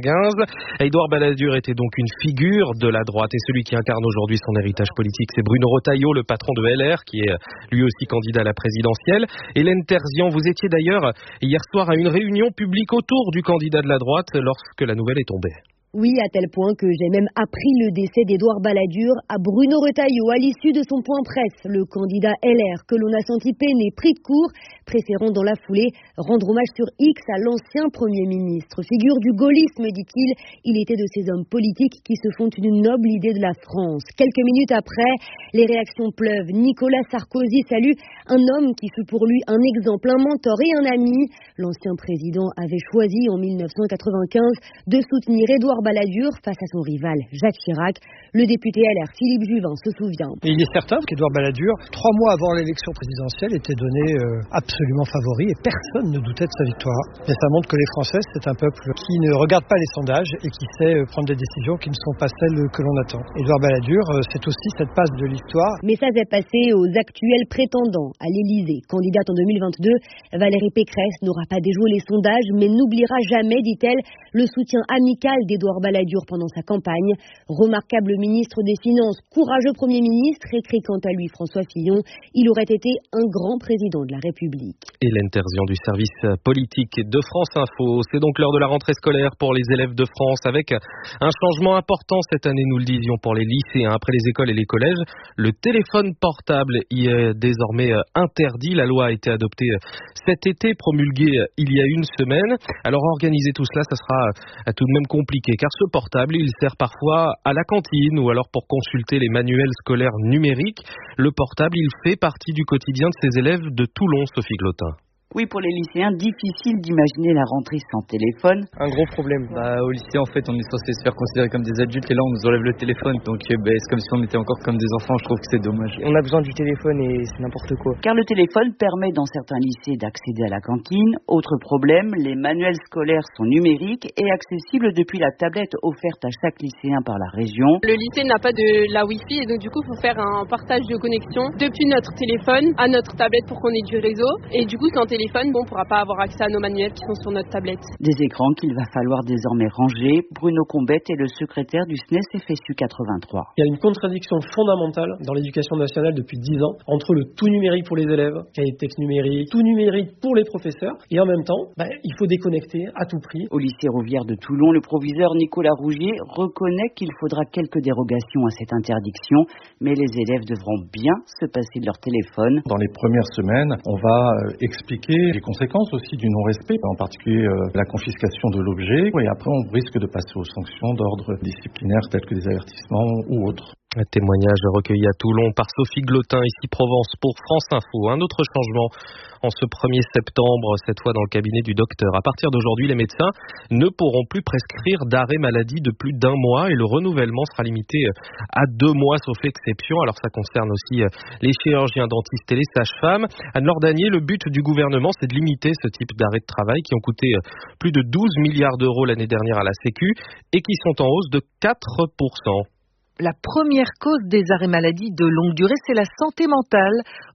95. Édouard Balladur était donc une figure de la droite et celui qui incarne aujourd'hui son héritage politique, c'est Bruno Retailleau, le patron de LR, qui est lui aussi candidat à la présidentielle. Hélène Terzian, vous étiez d'ailleurs hier soir à une réunion publique autour du candidat de la droite lorsque la nouvelle est tombée. Oui, à tel point que j'ai même appris le décès d'Édouard Balladur à Bruno Retailleau à l'issue de son point presse. Le candidat LR que l'on a senti peiné, pris de court, préférant dans la foulée rendre hommage sur X à l'ancien Premier ministre. Figure du gaullisme, dit-il, il était de ces hommes politiques qui se font une noble idée de la France. Quelques minutes après, les réactions pleuvent. Nicolas Sarkozy salue un homme qui fut pour lui un exemple, un mentor et un ami. L'ancien président avait choisi en 1995 de soutenir Édouard Balladur face à son rival Jacques Chirac. Le député LR Philippe Juvin se souvient. Et il est certain qu'Édouard Balladur, 3 mois avant l'élection présidentielle, était donné absolument favori et personne ne doutait de sa victoire. Et ça montre que les Français, c'est un peuple qui ne regarde pas les sondages et qui sait prendre des décisions qui ne sont pas celles que l'on attend. Édouard Balladur, c'est aussi cette passe de l'histoire. Message est passé aux actuels prétendants à l'Élysée. Candidate en 2022, Valérie Pécresse n'aura pas déjoué les sondages, mais n'oubliera jamais, dit-elle, le soutien amical d'Édouard Balladur pendant sa campagne. Remarquable ministre des Finances, courageux Premier ministre, écrit quant à lui François Fillon, il aurait été un grand président de la République. Hélène Terzian du service politique de France Info. C'est donc l'heure de la rentrée scolaire pour les élèves de France avec un changement important cette année, nous le disions, pour les lycéens. Après les écoles et les collèges, le téléphone portable y est désormais interdit. La loi a été adoptée cet été, promulguée il y a une semaine. Alors organiser tout cela, ça sera tout de même compliqué car ce portable, il sert parfois à la cantine ou alors pour consulter les manuels scolaires numériques. Le portable, il fait partie du quotidien de ces élèves de Toulon, Sophie Glotin. Oui, pour les lycéens, difficile d'imaginer la rentrée sans téléphone. Un gros problème. Au lycée, en fait, on est censé se faire considérer comme des adultes et là, on nous enlève le téléphone. Donc, c'est comme si on était encore comme des enfants. Je trouve que c'est dommage. On a besoin du téléphone et c'est n'importe quoi. Car le téléphone permet dans certains lycées d'accéder à la cantine. Autre problème, les manuels scolaires sont numériques et accessibles depuis la tablette offerte à chaque lycéen par la région. Le lycée n'a pas de la Wi-Fi et donc du coup, il faut faire un partage de connexion depuis notre téléphone à notre tablette pour qu'on ait du réseau. Et du coup, sans téléphone, on ne pourra pas avoir accès à nos manuels qui sont sur notre tablette. Des écrans qu'il va falloir désormais ranger. Bruno Combette est le secrétaire du SNES FSU 83. Il y a une contradiction fondamentale dans l'éducation nationale depuis 10 ans entre le tout numérique pour les élèves, cahier de texte numérique, tout numérique pour les professeurs et en même temps, il faut déconnecter à tout prix. Au lycée Rouvière de Toulon, le proviseur Nicolas Rougier reconnaît qu'il faudra quelques dérogations à cette interdiction, mais les élèves devront bien se passer de leur téléphone. Dans les premières semaines, on va expliquer les conséquences aussi du non-respect, en particulier la confiscation de l'objet. Et après, on risque de passer aux sanctions d'ordre disciplinaire telles que des avertissements ou autres. Un témoignage recueilli à Toulon par Sophie Glotin, ici Provence, pour France Info. Un autre changement en ce 1er septembre, cette fois dans le cabinet du docteur. À partir d'aujourd'hui, les médecins ne pourront plus prescrire d'arrêt maladie de plus d'1 mois et le renouvellement sera limité à 2 mois, sauf exception. Alors ça concerne aussi les chirurgiens dentistes et les sages-femmes. Anne-Laure Danier, le but du gouvernement, c'est de limiter ce type d'arrêt de travail qui ont coûté plus de 12 milliards d'euros l'année dernière à la Sécu et qui sont en hausse de 4%. La première cause des arrêts maladie de longue durée, c'est la santé mentale.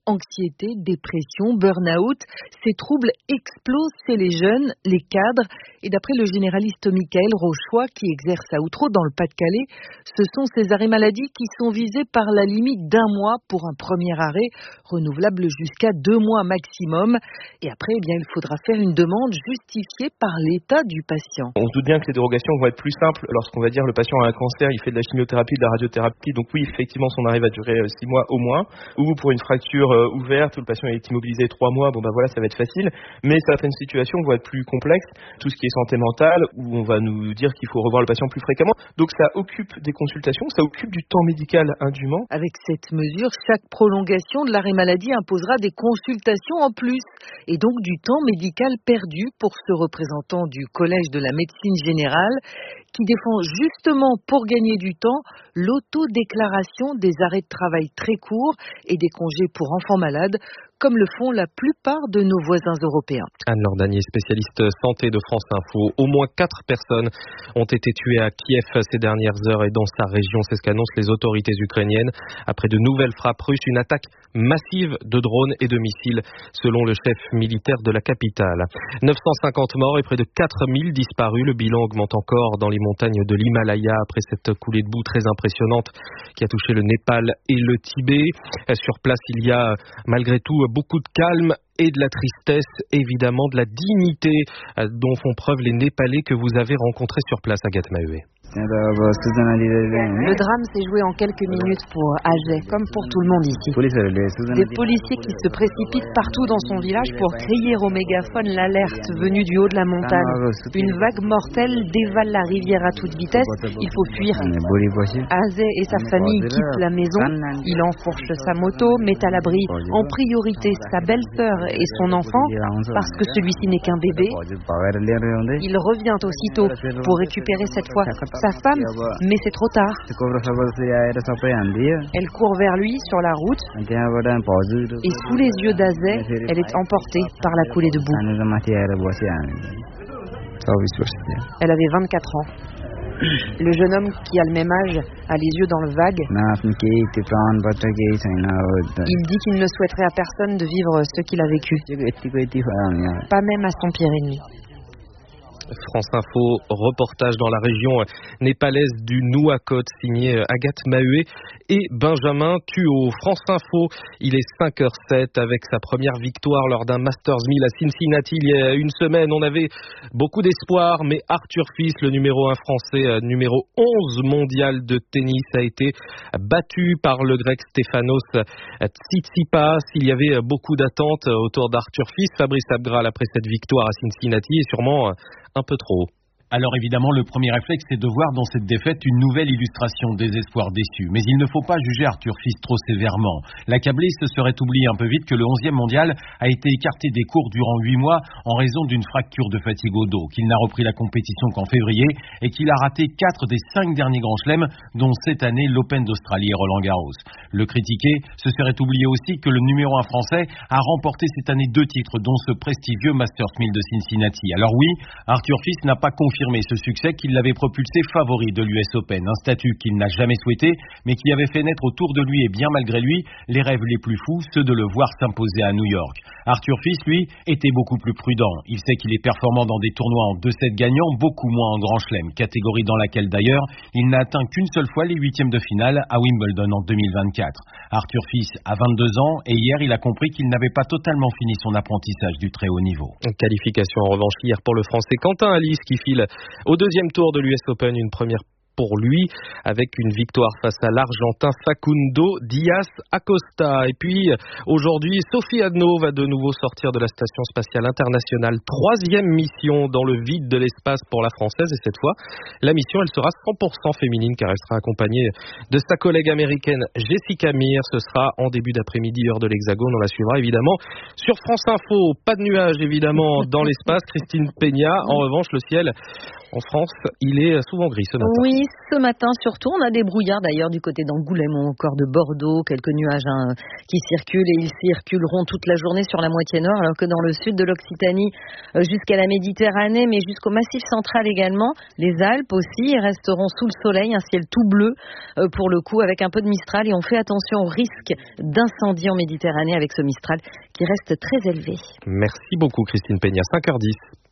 anxiété, dépression, burn-out. Ces troubles explosent chez les jeunes, les cadres. Et d'après le généraliste Michael Rochois, qui exerce à Outreau dans le Pas-de-Calais, ce sont ces arrêts maladie qui sont visés par la limite d'1 mois pour un premier arrêt, renouvelable jusqu'à 2 mois maximum. Et après, il faudra faire une demande justifiée par l'état du patient. On se doute bien que les dérogations vont être plus simples lorsqu'on va dire le patient a un cancer, il fait de la chimiothérapie, de la radiothérapie, donc oui, effectivement, son arrêt va durer 6 mois au moins. Ou pour une fracture ouverte où le patient est immobilisé 3 mois, ça va être facile. Mais certaines situations vont être plus complexes. Tout ce qui est santé mentale, où on va nous dire qu'il faut revoir le patient plus fréquemment. Donc ça occupe des consultations, ça occupe du temps médical indûment. Avec cette mesure, chaque prolongation de l'arrêt maladie imposera des consultations en plus et donc du temps médical perdu pour ce représentant du Collège de la médecine générale qui défend justement pour gagner du temps l'autodéclaration des arrêts de travail très courts et des congés pour enfants malades, comme le font la plupart de nos voisins européens. Anne-Laure Danier, spécialiste santé de France Info. Au moins 4 personnes ont été tuées à Kiev ces dernières heures et dans sa région. C'est ce qu'annoncent les autorités ukrainiennes. Après de nouvelles frappes russes, une attaque massive de drones et de missiles, selon le chef militaire de la capitale. 950 morts et près de 4000 disparus. Le bilan augmente encore dans les montagnes de l'Himalaya après cette coulée de boue très impressionnante qui a touché le Népal et le Tibet. Sur place, il y a malgré tout beaucoup de calme et de la tristesse, évidemment de la dignité dont font preuve les Népalais que vous avez rencontrés sur place, Agathe Maheué. Le drame s'est joué en quelques minutes pour Ajay, comme pour tout le monde ici. Des policiers qui se précipitent partout dans son village pour crier au mégaphone l'alerte venue du haut de la montagne. Une vague mortelle dévale la rivière à toute vitesse, il faut fuir. Ajay et sa famille quittent la maison, il enfourche sa moto, met à l'abri en priorité sa belle-sœur et son enfant, parce que celui-ci n'est qu'un bébé. Il revient aussitôt pour récupérer cette fois sa femme, mais c'est trop tard. Elle court vers lui sur la route et sous les yeux d'Ajay, elle est emportée par la coulée de boue. Elle avait 24 ans. Le jeune homme qui a le même âge a les yeux dans le vague. Il dit qu'il ne souhaiterait à personne de vivre ce qu'il a vécu, pas même à son pire ennemi. France Info, reportage dans la région népalaise du Nouakchott, signé Agathe Maheué et Benjamin Thuot. France Info, il est 5h07 avec sa première victoire lors d'un Masters 1000 à Cincinnati il y a une semaine. On avait beaucoup d'espoir, mais Arthur Fils, le numéro 1 français, numéro 11 mondial de tennis, a été battu par le grec Stefanos Tsitsipas. Il y avait beaucoup d'attentes autour d'Arthur Fils. Fabrice Abgral, après cette victoire à Cincinnati, est sûrement un peu trop. Alors évidemment, le premier réflexe, c'est de voir dans cette défaite une nouvelle illustration des espoirs déçus. Mais il ne faut pas juger Arthur Fils trop sévèrement. L'accablé se serait oublié un peu vite que le 11e mondial a été écarté des cours durant 8 mois en raison d'une fracture de fatigue au dos, qu'il n'a repris la compétition qu'en février et qu'il a raté 4 des 5 derniers grands chelems, dont cette année l'Open d'Australie et Roland Garros. Le critiqué se serait oublié aussi que le numéro 1 français a remporté cette année 2 titres, dont ce prestigieux Masters 1000 de Cincinnati. Alors oui, Arthur Fils n'a pas confirmé ce succès qui l'avait propulsé favori de l'US Open, un statut qu'il n'a jamais souhaité, mais qui avait fait naître autour de lui et bien malgré lui les rêves les plus fous, ceux de le voir s'imposer à New York. Arthur Fils, lui, était beaucoup plus prudent. Il sait qu'il est performant dans des tournois en 2-7 gagnants, beaucoup moins en Grand Chelem, catégorie dans laquelle d'ailleurs il n'a atteint qu'une seule fois les 8e de finale à Wimbledon en 2024. Arthur Fils a 22 ans et hier il a compris qu'il n'avait pas totalement fini son apprentissage du très haut niveau. Qualification en revanche hier pour le Français Quentin Alice qui file au 2e tour de l'US Open, une première pour lui, avec une victoire face à l'Argentin Facundo Diaz Acosta. Et puis, aujourd'hui, Sophie Adno va de nouveau sortir de la Station Spatiale Internationale. 3e mission dans le vide de l'espace pour la Française. Et cette fois, la mission, elle sera 100% féminine, car elle sera accompagnée de sa collègue américaine Jessica Meir. Ce sera en début d'après-midi, heure de l'Hexagone. On la suivra évidemment sur France Info. Pas de nuages, évidemment, dans l'espace. Christine Peña. En revanche, le ciel, en France, il est souvent gris ce matin. Oui, ce matin surtout. On a des brouillards d'ailleurs du côté d'Angoulême ou encore de Bordeaux. Quelques nuages qui circulent et ils circuleront toute la journée sur la moitié nord, alors que dans le sud de l'Occitanie jusqu'à la Méditerranée, mais jusqu'au Massif central également, les Alpes aussi resteront sous le soleil, un ciel tout bleu pour le coup avec un peu de Mistral, et on fait attention au risque d'incendie en Méditerranée avec ce Mistral qui reste très élevé. Merci beaucoup Christine Peña, 5h10.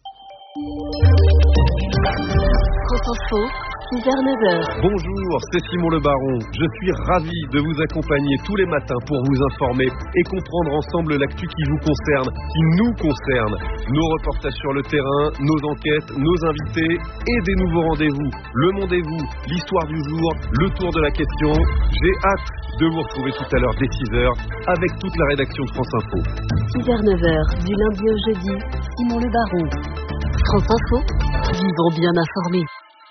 France Info, 6h-9h. Bonjour, c'est Simon Le Baron. Je suis ravi de vous accompagner tous les matins pour vous informer et comprendre ensemble l'actu qui vous concerne, qui nous concerne. Nos reportages sur le terrain, nos enquêtes, nos invités et des nouveaux rendez-vous. Le Mondez-vous, l'histoire du jour, le tour de la question. J'ai hâte de vous retrouver tout à l'heure dès 6h avec toute la rédaction de France Info. 6h-9h, du lundi au jeudi, Simon Le Baron. France Info, vivons bien informés.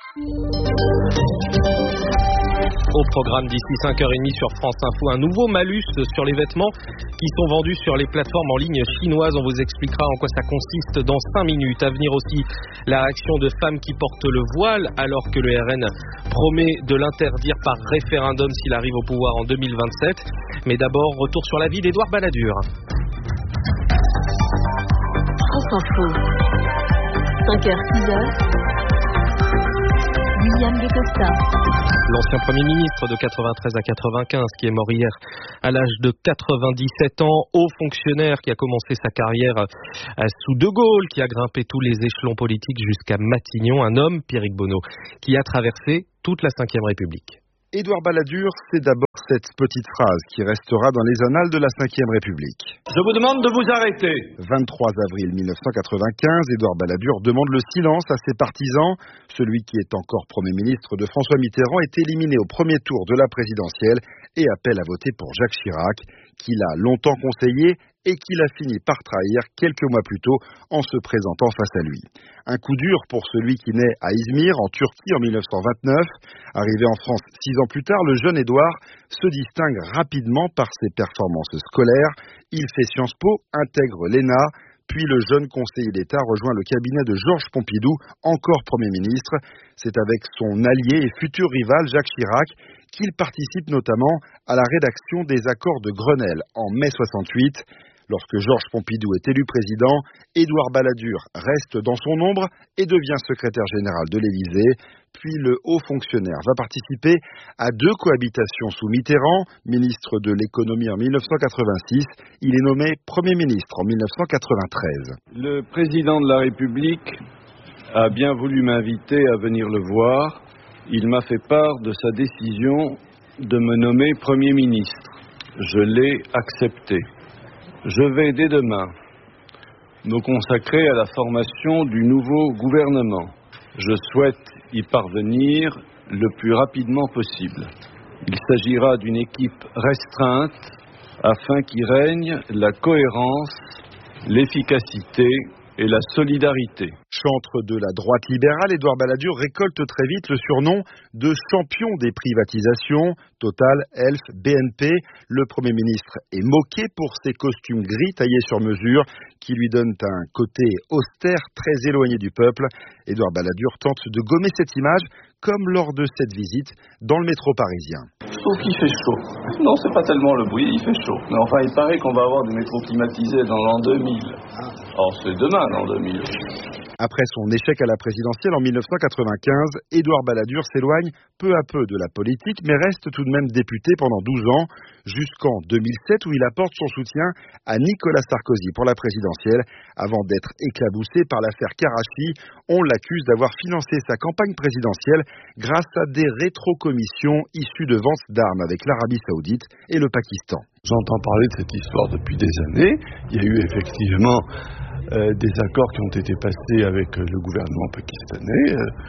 Au programme d'ici 5h30 sur France Info, un nouveau malus sur les vêtements qui sont vendus sur les plateformes en ligne chinoises. On vous expliquera en quoi ça consiste dans 5 minutes. À venir aussi, la réaction de femmes qui portent le voile alors que le RN promet de l'interdire par référendum s'il arrive au pouvoir en 2027. Mais d'abord, retour sur la vie d'Édouard Balladur. France Info, 5h, 6h. William de Costa. L'ancien Premier ministre de 93 à 95 qui est mort hier à l'âge de 97 ans, haut fonctionnaire qui a commencé sa carrière sous De Gaulle, qui a grimpé tous les échelons politiques jusqu'à Matignon, un homme, Pierrick Bonneau, qui a traversé toute la Ve République. Édouard Balladur, c'est d'abord cette petite phrase qui restera dans les annales de la Ve République. Je vous demande de vous arrêter. 23 avril 1995, Édouard Balladur demande le silence à ses partisans. Celui qui est encore Premier ministre de François Mitterrand est éliminé au premier tour de la présidentielle et appelle à voter pour Jacques Chirac, qu'il a longtemps conseillé et qu'il a fini par trahir quelques mois plus tôt en se présentant face à lui. Un coup dur pour celui qui naît à Izmir, en Turquie, en 1929. Arrivé en France 6 ans plus tard, le jeune Édouard se distingue rapidement par ses performances scolaires. Il fait Sciences Po, intègre l'ENA, puis le jeune conseiller d'État rejoint le cabinet de Georges Pompidou, encore Premier ministre. C'est avec son allié et futur rival Jacques Chirac qu'il participe notamment à la rédaction des accords de Grenelle en mai 68. Lorsque Georges Pompidou est élu président, Édouard Balladur reste dans son ombre et devient secrétaire général de l'Élysée. Puis le haut fonctionnaire va participer à 2 cohabitations sous Mitterrand, ministre de l'économie en 1986. Il est nommé Premier ministre en 1993. Le président de la République a bien voulu m'inviter à venir le voir. Il m'a fait part de sa décision de me nommer Premier ministre. Je l'ai accepté. Je vais dès demain me consacrer à la formation du nouveau gouvernement. Je souhaite y parvenir le plus rapidement possible. Il s'agira d'une équipe restreinte afin qu'y règne la cohérence, l'efficacité et la solidarité. Chantre de la droite libérale, Édouard Balladur récolte très vite le surnom de champion des privatisations. Total, Elf, BNP. Le Premier ministre est moqué pour ses costumes gris taillés sur mesure qui lui donnent un côté austère très éloigné du peuple. Édouard Balladur tente de gommer cette image comme lors de cette visite dans le métro parisien. Je trouve qu'il fait chaud. Non, c'est pas tellement le bruit, il fait chaud. Mais enfin, il paraît qu'on va avoir des métros climatisés dans l'an 2000. Or, c'est demain, l'an 2000. Après son échec à la présidentielle en 1995, Édouard Balladur s'éloigne peu à peu de la politique, mais reste tout de même député pendant 12 ans, jusqu'en 2007 où il apporte son soutien à Nicolas Sarkozy pour la présidentielle, avant d'être éclaboussé par l'affaire Karachi. On l'accuse d'avoir financé sa campagne présidentielle grâce à des rétrocommissions issues de ventes d'armes avec l'Arabie Saoudite et le Pakistan. J'entends parler de cette histoire depuis des années. Il y a eu effectivement des accords qui ont été passés avec le gouvernement pakistanais.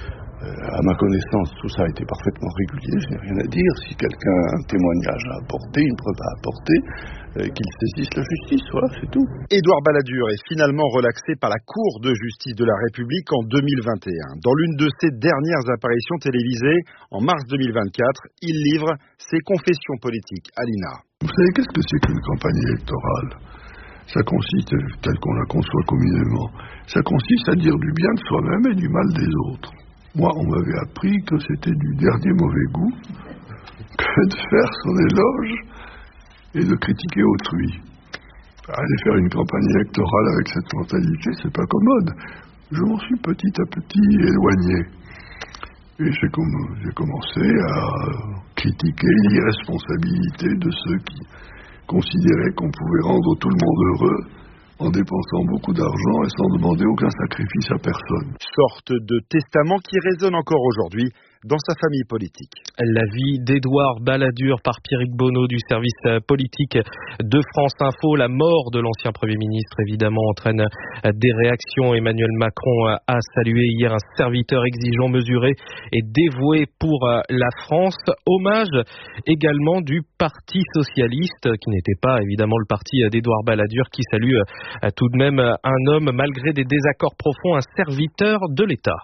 À ma connaissance, tout ça a été parfaitement régulier, je n'ai rien à dire. Si quelqu'un a un témoignage à apporter, une preuve à apporter, qu'il saisisse la justice, voilà, c'est tout. Édouard Balladur est finalement relaxé par la Cour de justice de la République en 2021. Dans l'une de ses dernières apparitions télévisées, en mars 2024, il livre ses confessions politiques à l'INA. Vous savez qu'est-ce que c'est qu'une campagne électorale ? Ça consiste, tel qu'on la conçoit communément, ça consiste à dire du bien de soi-même et du mal des autres. Moi, on m'avait appris que c'était du dernier mauvais goût que de faire son éloge et de critiquer autrui. Aller faire une campagne électorale avec cette mentalité, c'est pas commode. Je m'en suis petit à petit éloigné. Et j'ai commencé à critiquer l'irresponsabilité de ceux qui considéraient qu'on pouvait rendre tout le monde heureux en dépensant beaucoup d'argent et sans demander aucun sacrifice à personne. Sorte de testament qui résonne encore aujourd'hui dans sa famille politique. La vie d'Édouard Balladur par Pierrick Bonneau du service politique de France Info. La mort de l'ancien Premier ministre, évidemment, entraîne des réactions. Emmanuel Macron a salué hier un serviteur exigeant, mesuré et dévoué pour la France. Hommage également du Parti socialiste, qui n'était pas évidemment le parti d'Édouard Balladur, qui salue tout de même un homme, malgré des désaccords profonds, un serviteur de l'État.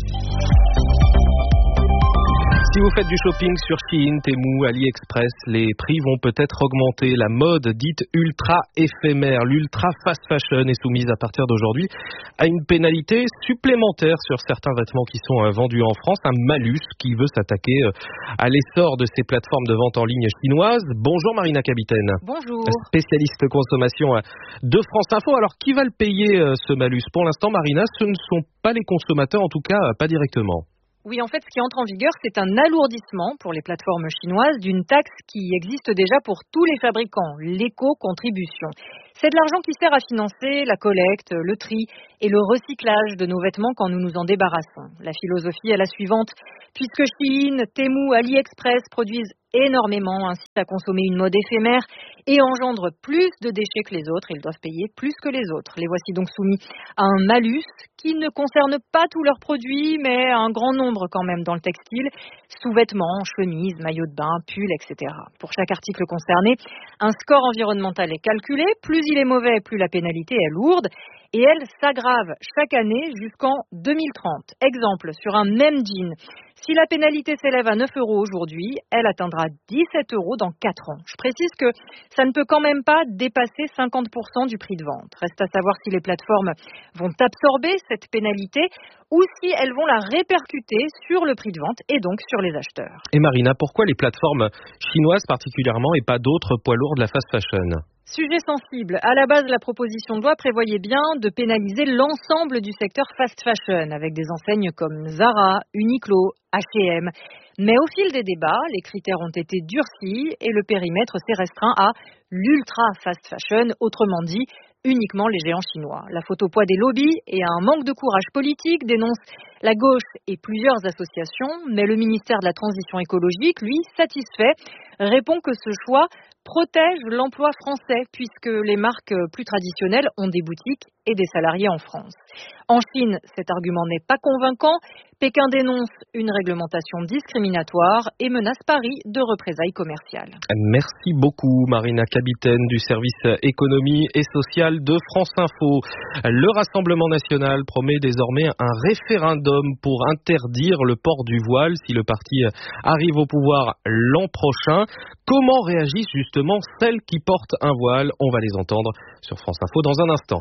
Si vous faites du shopping sur Shein, Temu, AliExpress, les prix vont peut-être augmenter. La mode dite ultra éphémère, l'ultra fast fashion est soumise à partir d'aujourd'hui à une pénalité supplémentaire sur certains vêtements qui sont vendus en France, un malus qui veut s'attaquer à l'essor de ces plateformes de vente en ligne chinoises. Bonjour Marina Capitaine. Bonjour. Spécialiste consommation de France Info. Alors qui va le payer ce malus? Pour l'instant, Marina, ce ne sont pas les consommateurs, en tout cas pas directement. Oui, en fait, ce qui entre en vigueur, c'est un alourdissement pour les plateformes chinoises d'une taxe qui existe déjà pour tous les fabricants, l'éco-contribution. C'est de l'argent qui sert à financer la collecte, le tri et le recyclage de nos vêtements quand nous nous en débarrassons. La philosophie est la suivante. Puisque Shein, Temu, AliExpress produisent énormément, incitent à consommer une mode éphémère et engendrent plus de déchets que les autres, ils doivent payer plus que les autres. Les voici donc soumis à un malus qui ne concerne pas tous leurs produits, mais un grand nombre quand même dans le textile, sous-vêtements, chemises, maillots de bain, pulls, etc. Pour chaque article concerné, un score environnemental est calculé. Plus il est mauvais, plus la pénalité est lourde. Et elle s'aggrave chaque année jusqu'en 2030. Exemple, sur un même jean, si la pénalité s'élève à 9 € aujourd'hui, elle atteindra 17 € dans 4 ans. Je précise que ça ne peut quand même pas dépasser 50% du prix de vente. Reste à savoir si les plateformes vont absorber cette pénalité ou si elles vont la répercuter sur le prix de vente et donc sur les acheteurs. Et Marina, pourquoi les plateformes chinoises particulièrement et pas d'autres poids lourds de la fast fashion ? Sujet sensible. À la base, la proposition de loi prévoyait bien de pénaliser l'ensemble du secteur fast fashion avec des enseignes comme Zara, Uniqlo, H&M. Mais au fil des débats, les critères ont été durcis et le périmètre s'est restreint à l'ultra fast fashion, autrement dit uniquement les géants chinois. La faute au poids des lobbies et à un manque de courage politique dénonce la gauche et plusieurs associations, mais le ministère de la Transition écologique, lui, satisfait, répond que ce choix protège l'emploi français puisque les marques plus traditionnelles ont des boutiques et des salariés en France. En Chine, cet argument n'est pas convaincant. Pékin dénonce une réglementation discriminatoire et menace Paris de représailles commerciales. Merci beaucoup Marina Capitaine du service économie et social de France Info. Le Rassemblement national promet désormais un référendum pour interdire le port du voile si le parti arrive au pouvoir l'an prochain. Comment réagissent justement celles qui portent un voile? On va les entendre sur France Info dans un instant.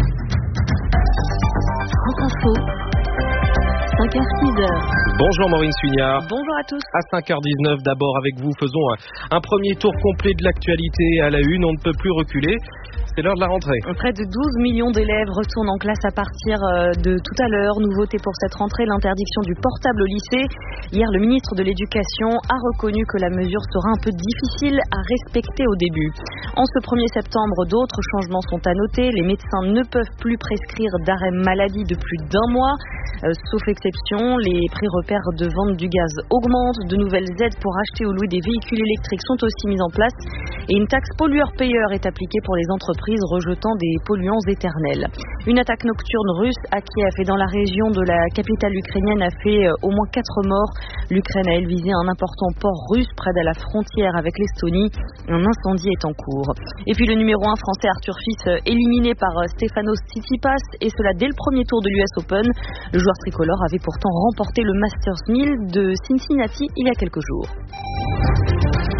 France Info, 5h-6h. Bonjour Maureen Suignard. Bonjour à tous. À 5h19, d'abord avec vous, faisons un premier tour complet de l'actualité à la une. On ne peut plus reculer. C'est l'heure de la rentrée. Près de 12 millions d'élèves retournent en classe à partir de tout à l'heure. Nouveauté pour cette rentrée, l'interdiction du portable au lycée. Hier, le ministre de l'Éducation a reconnu que la mesure sera un peu difficile à respecter au début. En ce 1er septembre, d'autres changements sont à noter. Les médecins ne peuvent plus prescrire d'arrêt maladie de plus d'1 mois. Sauf exception, les prix repères de vente du gaz augmentent. De nouvelles aides pour acheter ou louer des véhicules électriques sont aussi mises en place. Et une taxe pollueur-payeur est appliquée pour les entreprises rejetant des polluants éternels. Une attaque nocturne russe à Kiev et dans la région de la capitale ukrainienne a fait au moins 4 morts. L'Ukraine a visé un important port russe près de la frontière avec l'Estonie. Un incendie est en cours. Et puis le numéro 1 français Arthur Fils éliminé par Stefanos Tsitsipas et cela dès le premier tour de l'US Open. Le joueur tricolore avait pourtant remporté le Masters 1000 de Cincinnati il y a quelques jours.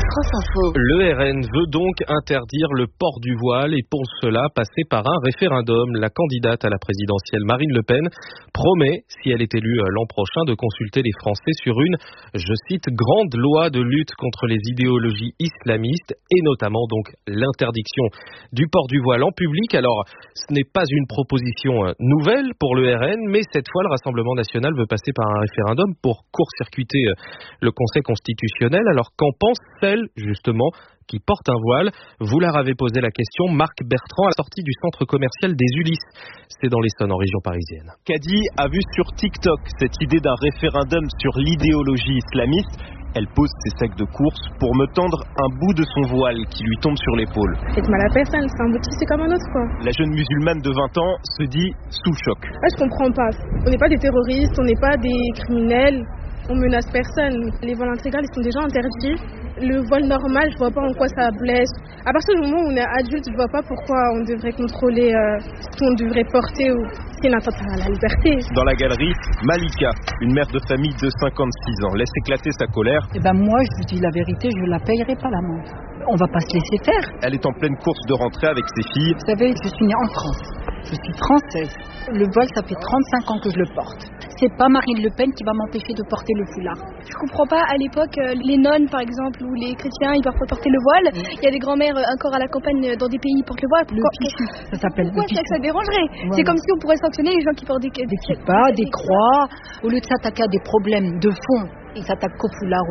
France Info. Le RN veut donc interdire le port du voile et pour cela passer par un référendum. La candidate à la présidentielle Marine Le Pen promet, si elle est élue l'an prochain, de consulter les Français sur une, je cite, grande loi de lutte contre les idéologies islamistes et notamment donc l'interdiction du port du voile en public. Alors, ce n'est pas une proposition nouvelle pour le RN, mais cette fois, le Rassemblement national veut passer par un référendum pour court-circuiter le Conseil constitutionnel. Alors, qu'en pense celle, justement, qui porte un voile? Vous leur avez posé la question. Marc Bertrand, à la sortie du centre commercial des Ulysses. C'est dans l'Essonne, en région parisienne. Caddy a vu sur TikTok cette idée d'un référendum sur l'idéologie islamiste. Elle pose ses sacs de course pour me tendre un bout de son voile qui lui tombe sur l'épaule. Faites mal à personne, c'est un motif, c'est comme un autre, quoi. La jeune musulmane de 20 ans se dit sous choc. Je comprends pas. On n'est pas des terroristes, on n'est pas des criminels, on menace personne. Les voiles intégrales, ils sont déjà interdits. Le voile normal, je vois pas en quoi ça blesse. À partir du moment où on est adulte, je vois pas pourquoi on devrait contrôler ce qu'on devrait porter ou c'est une atteinte à la liberté. Dans la galerie, Malika, une mère de famille de 56 ans, laisse éclater sa colère. Moi, je vous dis la vérité, je la payerai pas l'amende. On va pas se laisser faire. Elle est en pleine course de rentrée avec ses filles. Vous savez, je suis née en France. Je suis française. Le voile, ça fait 35 ans que je le porte. C'est pas Marine Le Pen qui va m'empêcher de porter le foulard. Je comprends pas, à l'époque, les nonnes, par exemple, ou les chrétiens, ils peuvent pas porter le voile. Il y a des grands-mères encore à la campagne dans des pays qui portent le voile. Ça s'appelle le Pourquoi ça dérangerait? Voilà. C'est comme si on pourrait sanctionner les gens qui portent des kippas, des croix. Au lieu de s'attaquer à des problèmes de fond, ils s'attaquent au foulard.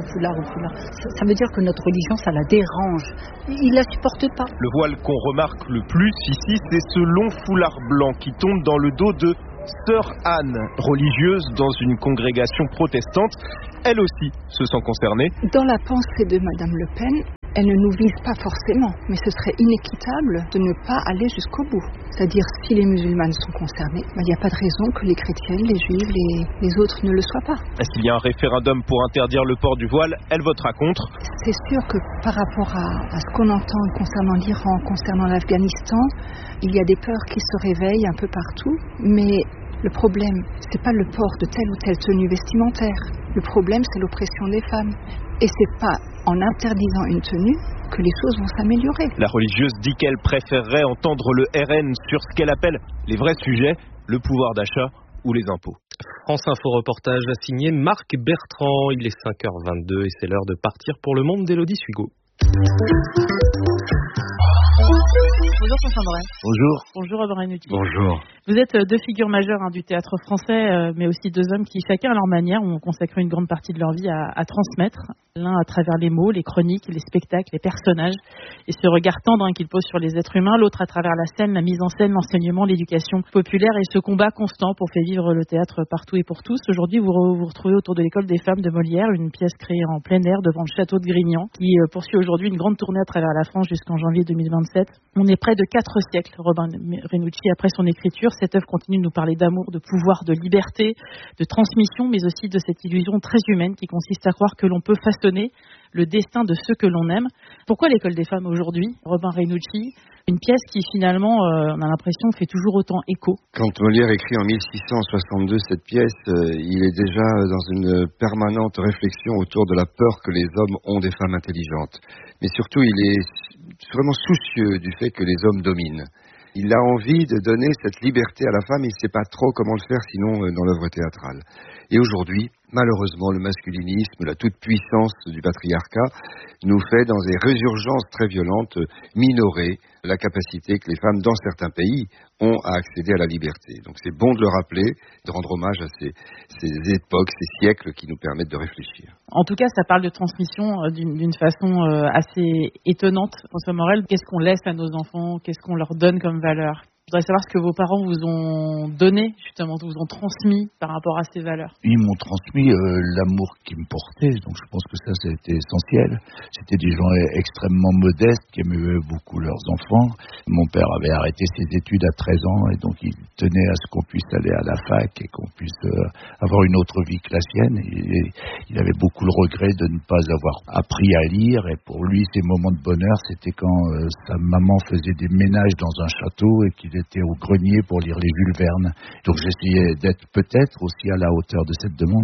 Ça veut dire que notre religion, ça la dérange. Ils la supportent pas. Le voile qu'on remarque le plus ici, c'est ce long foulard blanc qui tombe dans le dos de Sœur Anne, religieuse dans une congrégation protestante. Elle aussi se sent concernée. Dans la pensée de Madame Le Pen, elle ne nous vise pas forcément, mais ce serait inéquitable de ne pas aller jusqu'au bout. C'est-à-dire, si les musulmanes sont concernés, il n'y a pas de raison que les chrétiennes, les juifs, les autres ne le soient pas. S'il y a un référendum pour interdire le port du voile, elle votera contre. C'est sûr que par rapport à ce qu'on entend concernant l'Iran, concernant l'Afghanistan, il y a des peurs qui se réveillent un peu partout, mais le problème, c'est pas le port de telle ou telle tenue vestimentaire. Le problème, c'est l'oppression des femmes. Et c'est pas en interdisant une tenue que les choses vont s'améliorer. La religieuse dit qu'elle préférerait entendre le RN sur ce qu'elle appelle les vrais sujets, le pouvoir d'achat ou les impôts. France Info reportage signé Marc Bertrand. Il est 5h22 et c'est l'heure de partir pour le monde d'Élodie Sugo. Bonjour François Morel. Bonjour. Bonjour Robin Renucci. Bonjour. Vous êtes deux figures majeures du théâtre français, mais aussi deux hommes qui, chacun à leur manière, ont consacré une grande partie de leur vie à transmettre. L'un à travers les mots, les chroniques, les spectacles, les personnages, et ce regard tendre qu'ils posent sur les êtres humains. L'autre à travers la scène, la mise en scène, l'enseignement, l'éducation populaire et ce combat constant pour faire vivre le théâtre partout et pour tous. Aujourd'hui, vous vous retrouvez autour de l'école des femmes de Molière, une pièce créée en plein air devant le château de Grignan, qui poursuit aujourd'hui une grande tournée à travers la France jusqu'en janvier 2027. On est près de 4 siècles, Robin Renucci, après son écriture. Cette œuvre continue de nous parler d'amour, de pouvoir, de liberté, de transmission, mais aussi de cette illusion très humaine qui consiste à croire que l'on peut façonner le destin de ceux que l'on aime. Pourquoi l'école des femmes aujourd'hui, Robin Renucci? Une pièce qui finalement, on a l'impression, fait toujours autant écho. Quand Molière écrit en 1662 cette pièce, il est déjà dans une permanente réflexion autour de la peur que les hommes ont des femmes intelligentes. Mais surtout, il est vraiment soucieux du fait que les hommes dominent. Il a envie de donner cette liberté à la femme, il ne sait pas trop comment le faire sinon dans l'œuvre théâtrale. Et aujourd'hui, malheureusement, le masculinisme, la toute-puissance du patriarcat nous fait, dans des résurgences très violentes, minorer la capacité que les femmes, dans certains pays, ont à accéder à la liberté. Donc c'est bon de le rappeler, de rendre hommage à ces époques, ces siècles qui nous permettent de réfléchir. En tout cas, ça parle de transmission d'une façon assez étonnante. François Morel, qu'est-ce qu'on laisse à nos enfants? Qu'est-ce qu'on leur donne comme valeur? Je voudrais savoir ce que vos parents vous ont donné, justement, vous ont transmis par rapport à ces valeurs. Ils m'ont transmis l'amour qu'ils me portaient, donc je pense que ça a été essentiel. C'était des gens extrêmement modestes qui aimaient beaucoup leurs enfants. Mon père avait arrêté ses études à 13 ans et donc il tenait à ce qu'on puisse aller à la fac et qu'on puisse avoir une autre vie que la sienne. Et il avait beaucoup le regret de ne pas avoir appris à lire et pour lui, ces moments de bonheur, c'était quand sa maman faisait des ménages dans un château et qu'il était au grenier pour lire les Jules Verne. Donc j'essayais d'être peut-être aussi à la hauteur de cette demande.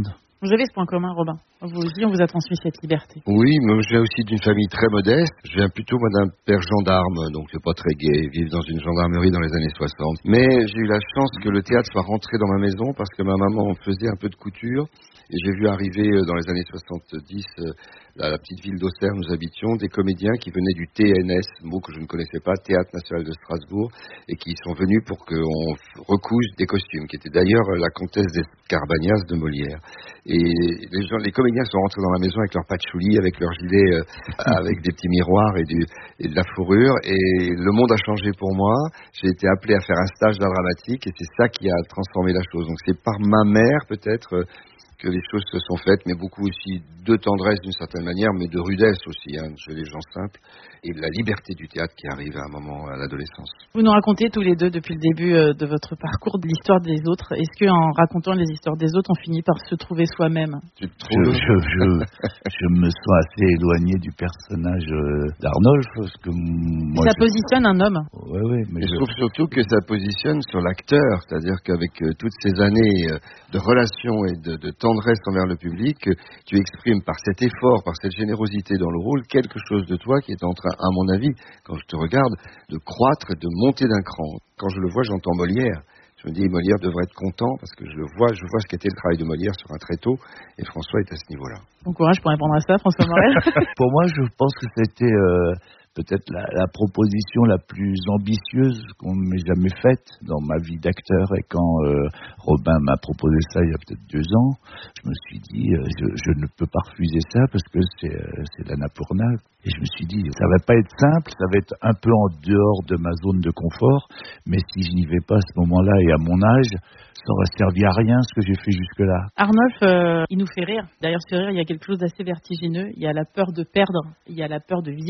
Vous avez ce point commun, Robin. Vous aussi, on vous a transmis cette liberté. Oui, mais je viens aussi d'une famille très modeste. Je viens plutôt, moi, d'un père gendarme, donc c'est pas très gai, vivre dans une gendarmerie dans les années 60. Mais j'ai eu la chance que le théâtre soit rentré dans ma maison parce que ma maman faisait un peu de couture. Et j'ai vu arriver dans les années 70, à la petite ville d'Auxerre, nous habitions, des comédiens qui venaient du TNS, mot que je ne connaissais pas, Théâtre National de Strasbourg, et qui sont venus pour qu'on recouse des costumes, qui était d'ailleurs la comtesse d'Escarbagnas de Molière. Et les comédiens sont rentrés dans la maison avec leur patchouli, avec leur gilet, avec des petits miroirs et de la fourrure, et le monde a changé pour moi. J'ai été appelé à faire un stage d'art dramatique, et c'est ça qui a transformé la chose. Donc c'est par ma mère, peut-être, que les choses se sont faites, mais beaucoup aussi de tendresse d'une certaine manière, mais de rudesse aussi, chez les gens simples, et de la liberté du théâtre qui arrive à un moment à l'adolescence. Vous nous racontez tous les deux depuis le début de votre parcours de l'histoire des autres. Est-ce qu'en racontant les histoires des autres, on finit par se trouver soi-même? Je me sens assez éloigné du personnage d'Arnolphe, parce que moi... Ça positionne un homme. Oui, mais je trouve surtout que ça positionne sur l'acteur, c'est-à-dire qu'avec toutes ces années de relations et de tendresse envers le public, tu exprimes par cet effort, par cette générosité dans le rôle, quelque chose de toi qui est en train, à mon avis, quand je te regarde, de croître et de monter d'un cran. Quand je le vois, j'entends Molière. Je me dis, Molière devrait être content parce que je vois ce qu'était le travail de Molière sur un tréteau, et François est à ce niveau-là. Bon courage pour répondre à ça, François Morel. Pour moi, je pense que c'était peut-être la proposition la plus ambitieuse qu'on m'ait jamais faite dans ma vie d'acteur. Et quand Robin m'a proposé ça il y a peut-être 2 ans, je me suis dit, je ne peux pas refuser ça parce que c'est l'Annapurna. Et je me suis dit, ça va pas être simple, ça va être un peu en dehors de ma zone de confort, mais si je n'y vais pas à ce moment-là et à mon âge, ça n'aurait servi à rien ce que j'ai fait jusque-là. Arnolphe, il nous fait rire. Derrière ce rire, il y a quelque chose d'assez vertigineux. Il y a la peur de perdre, il y a la peur de vivre.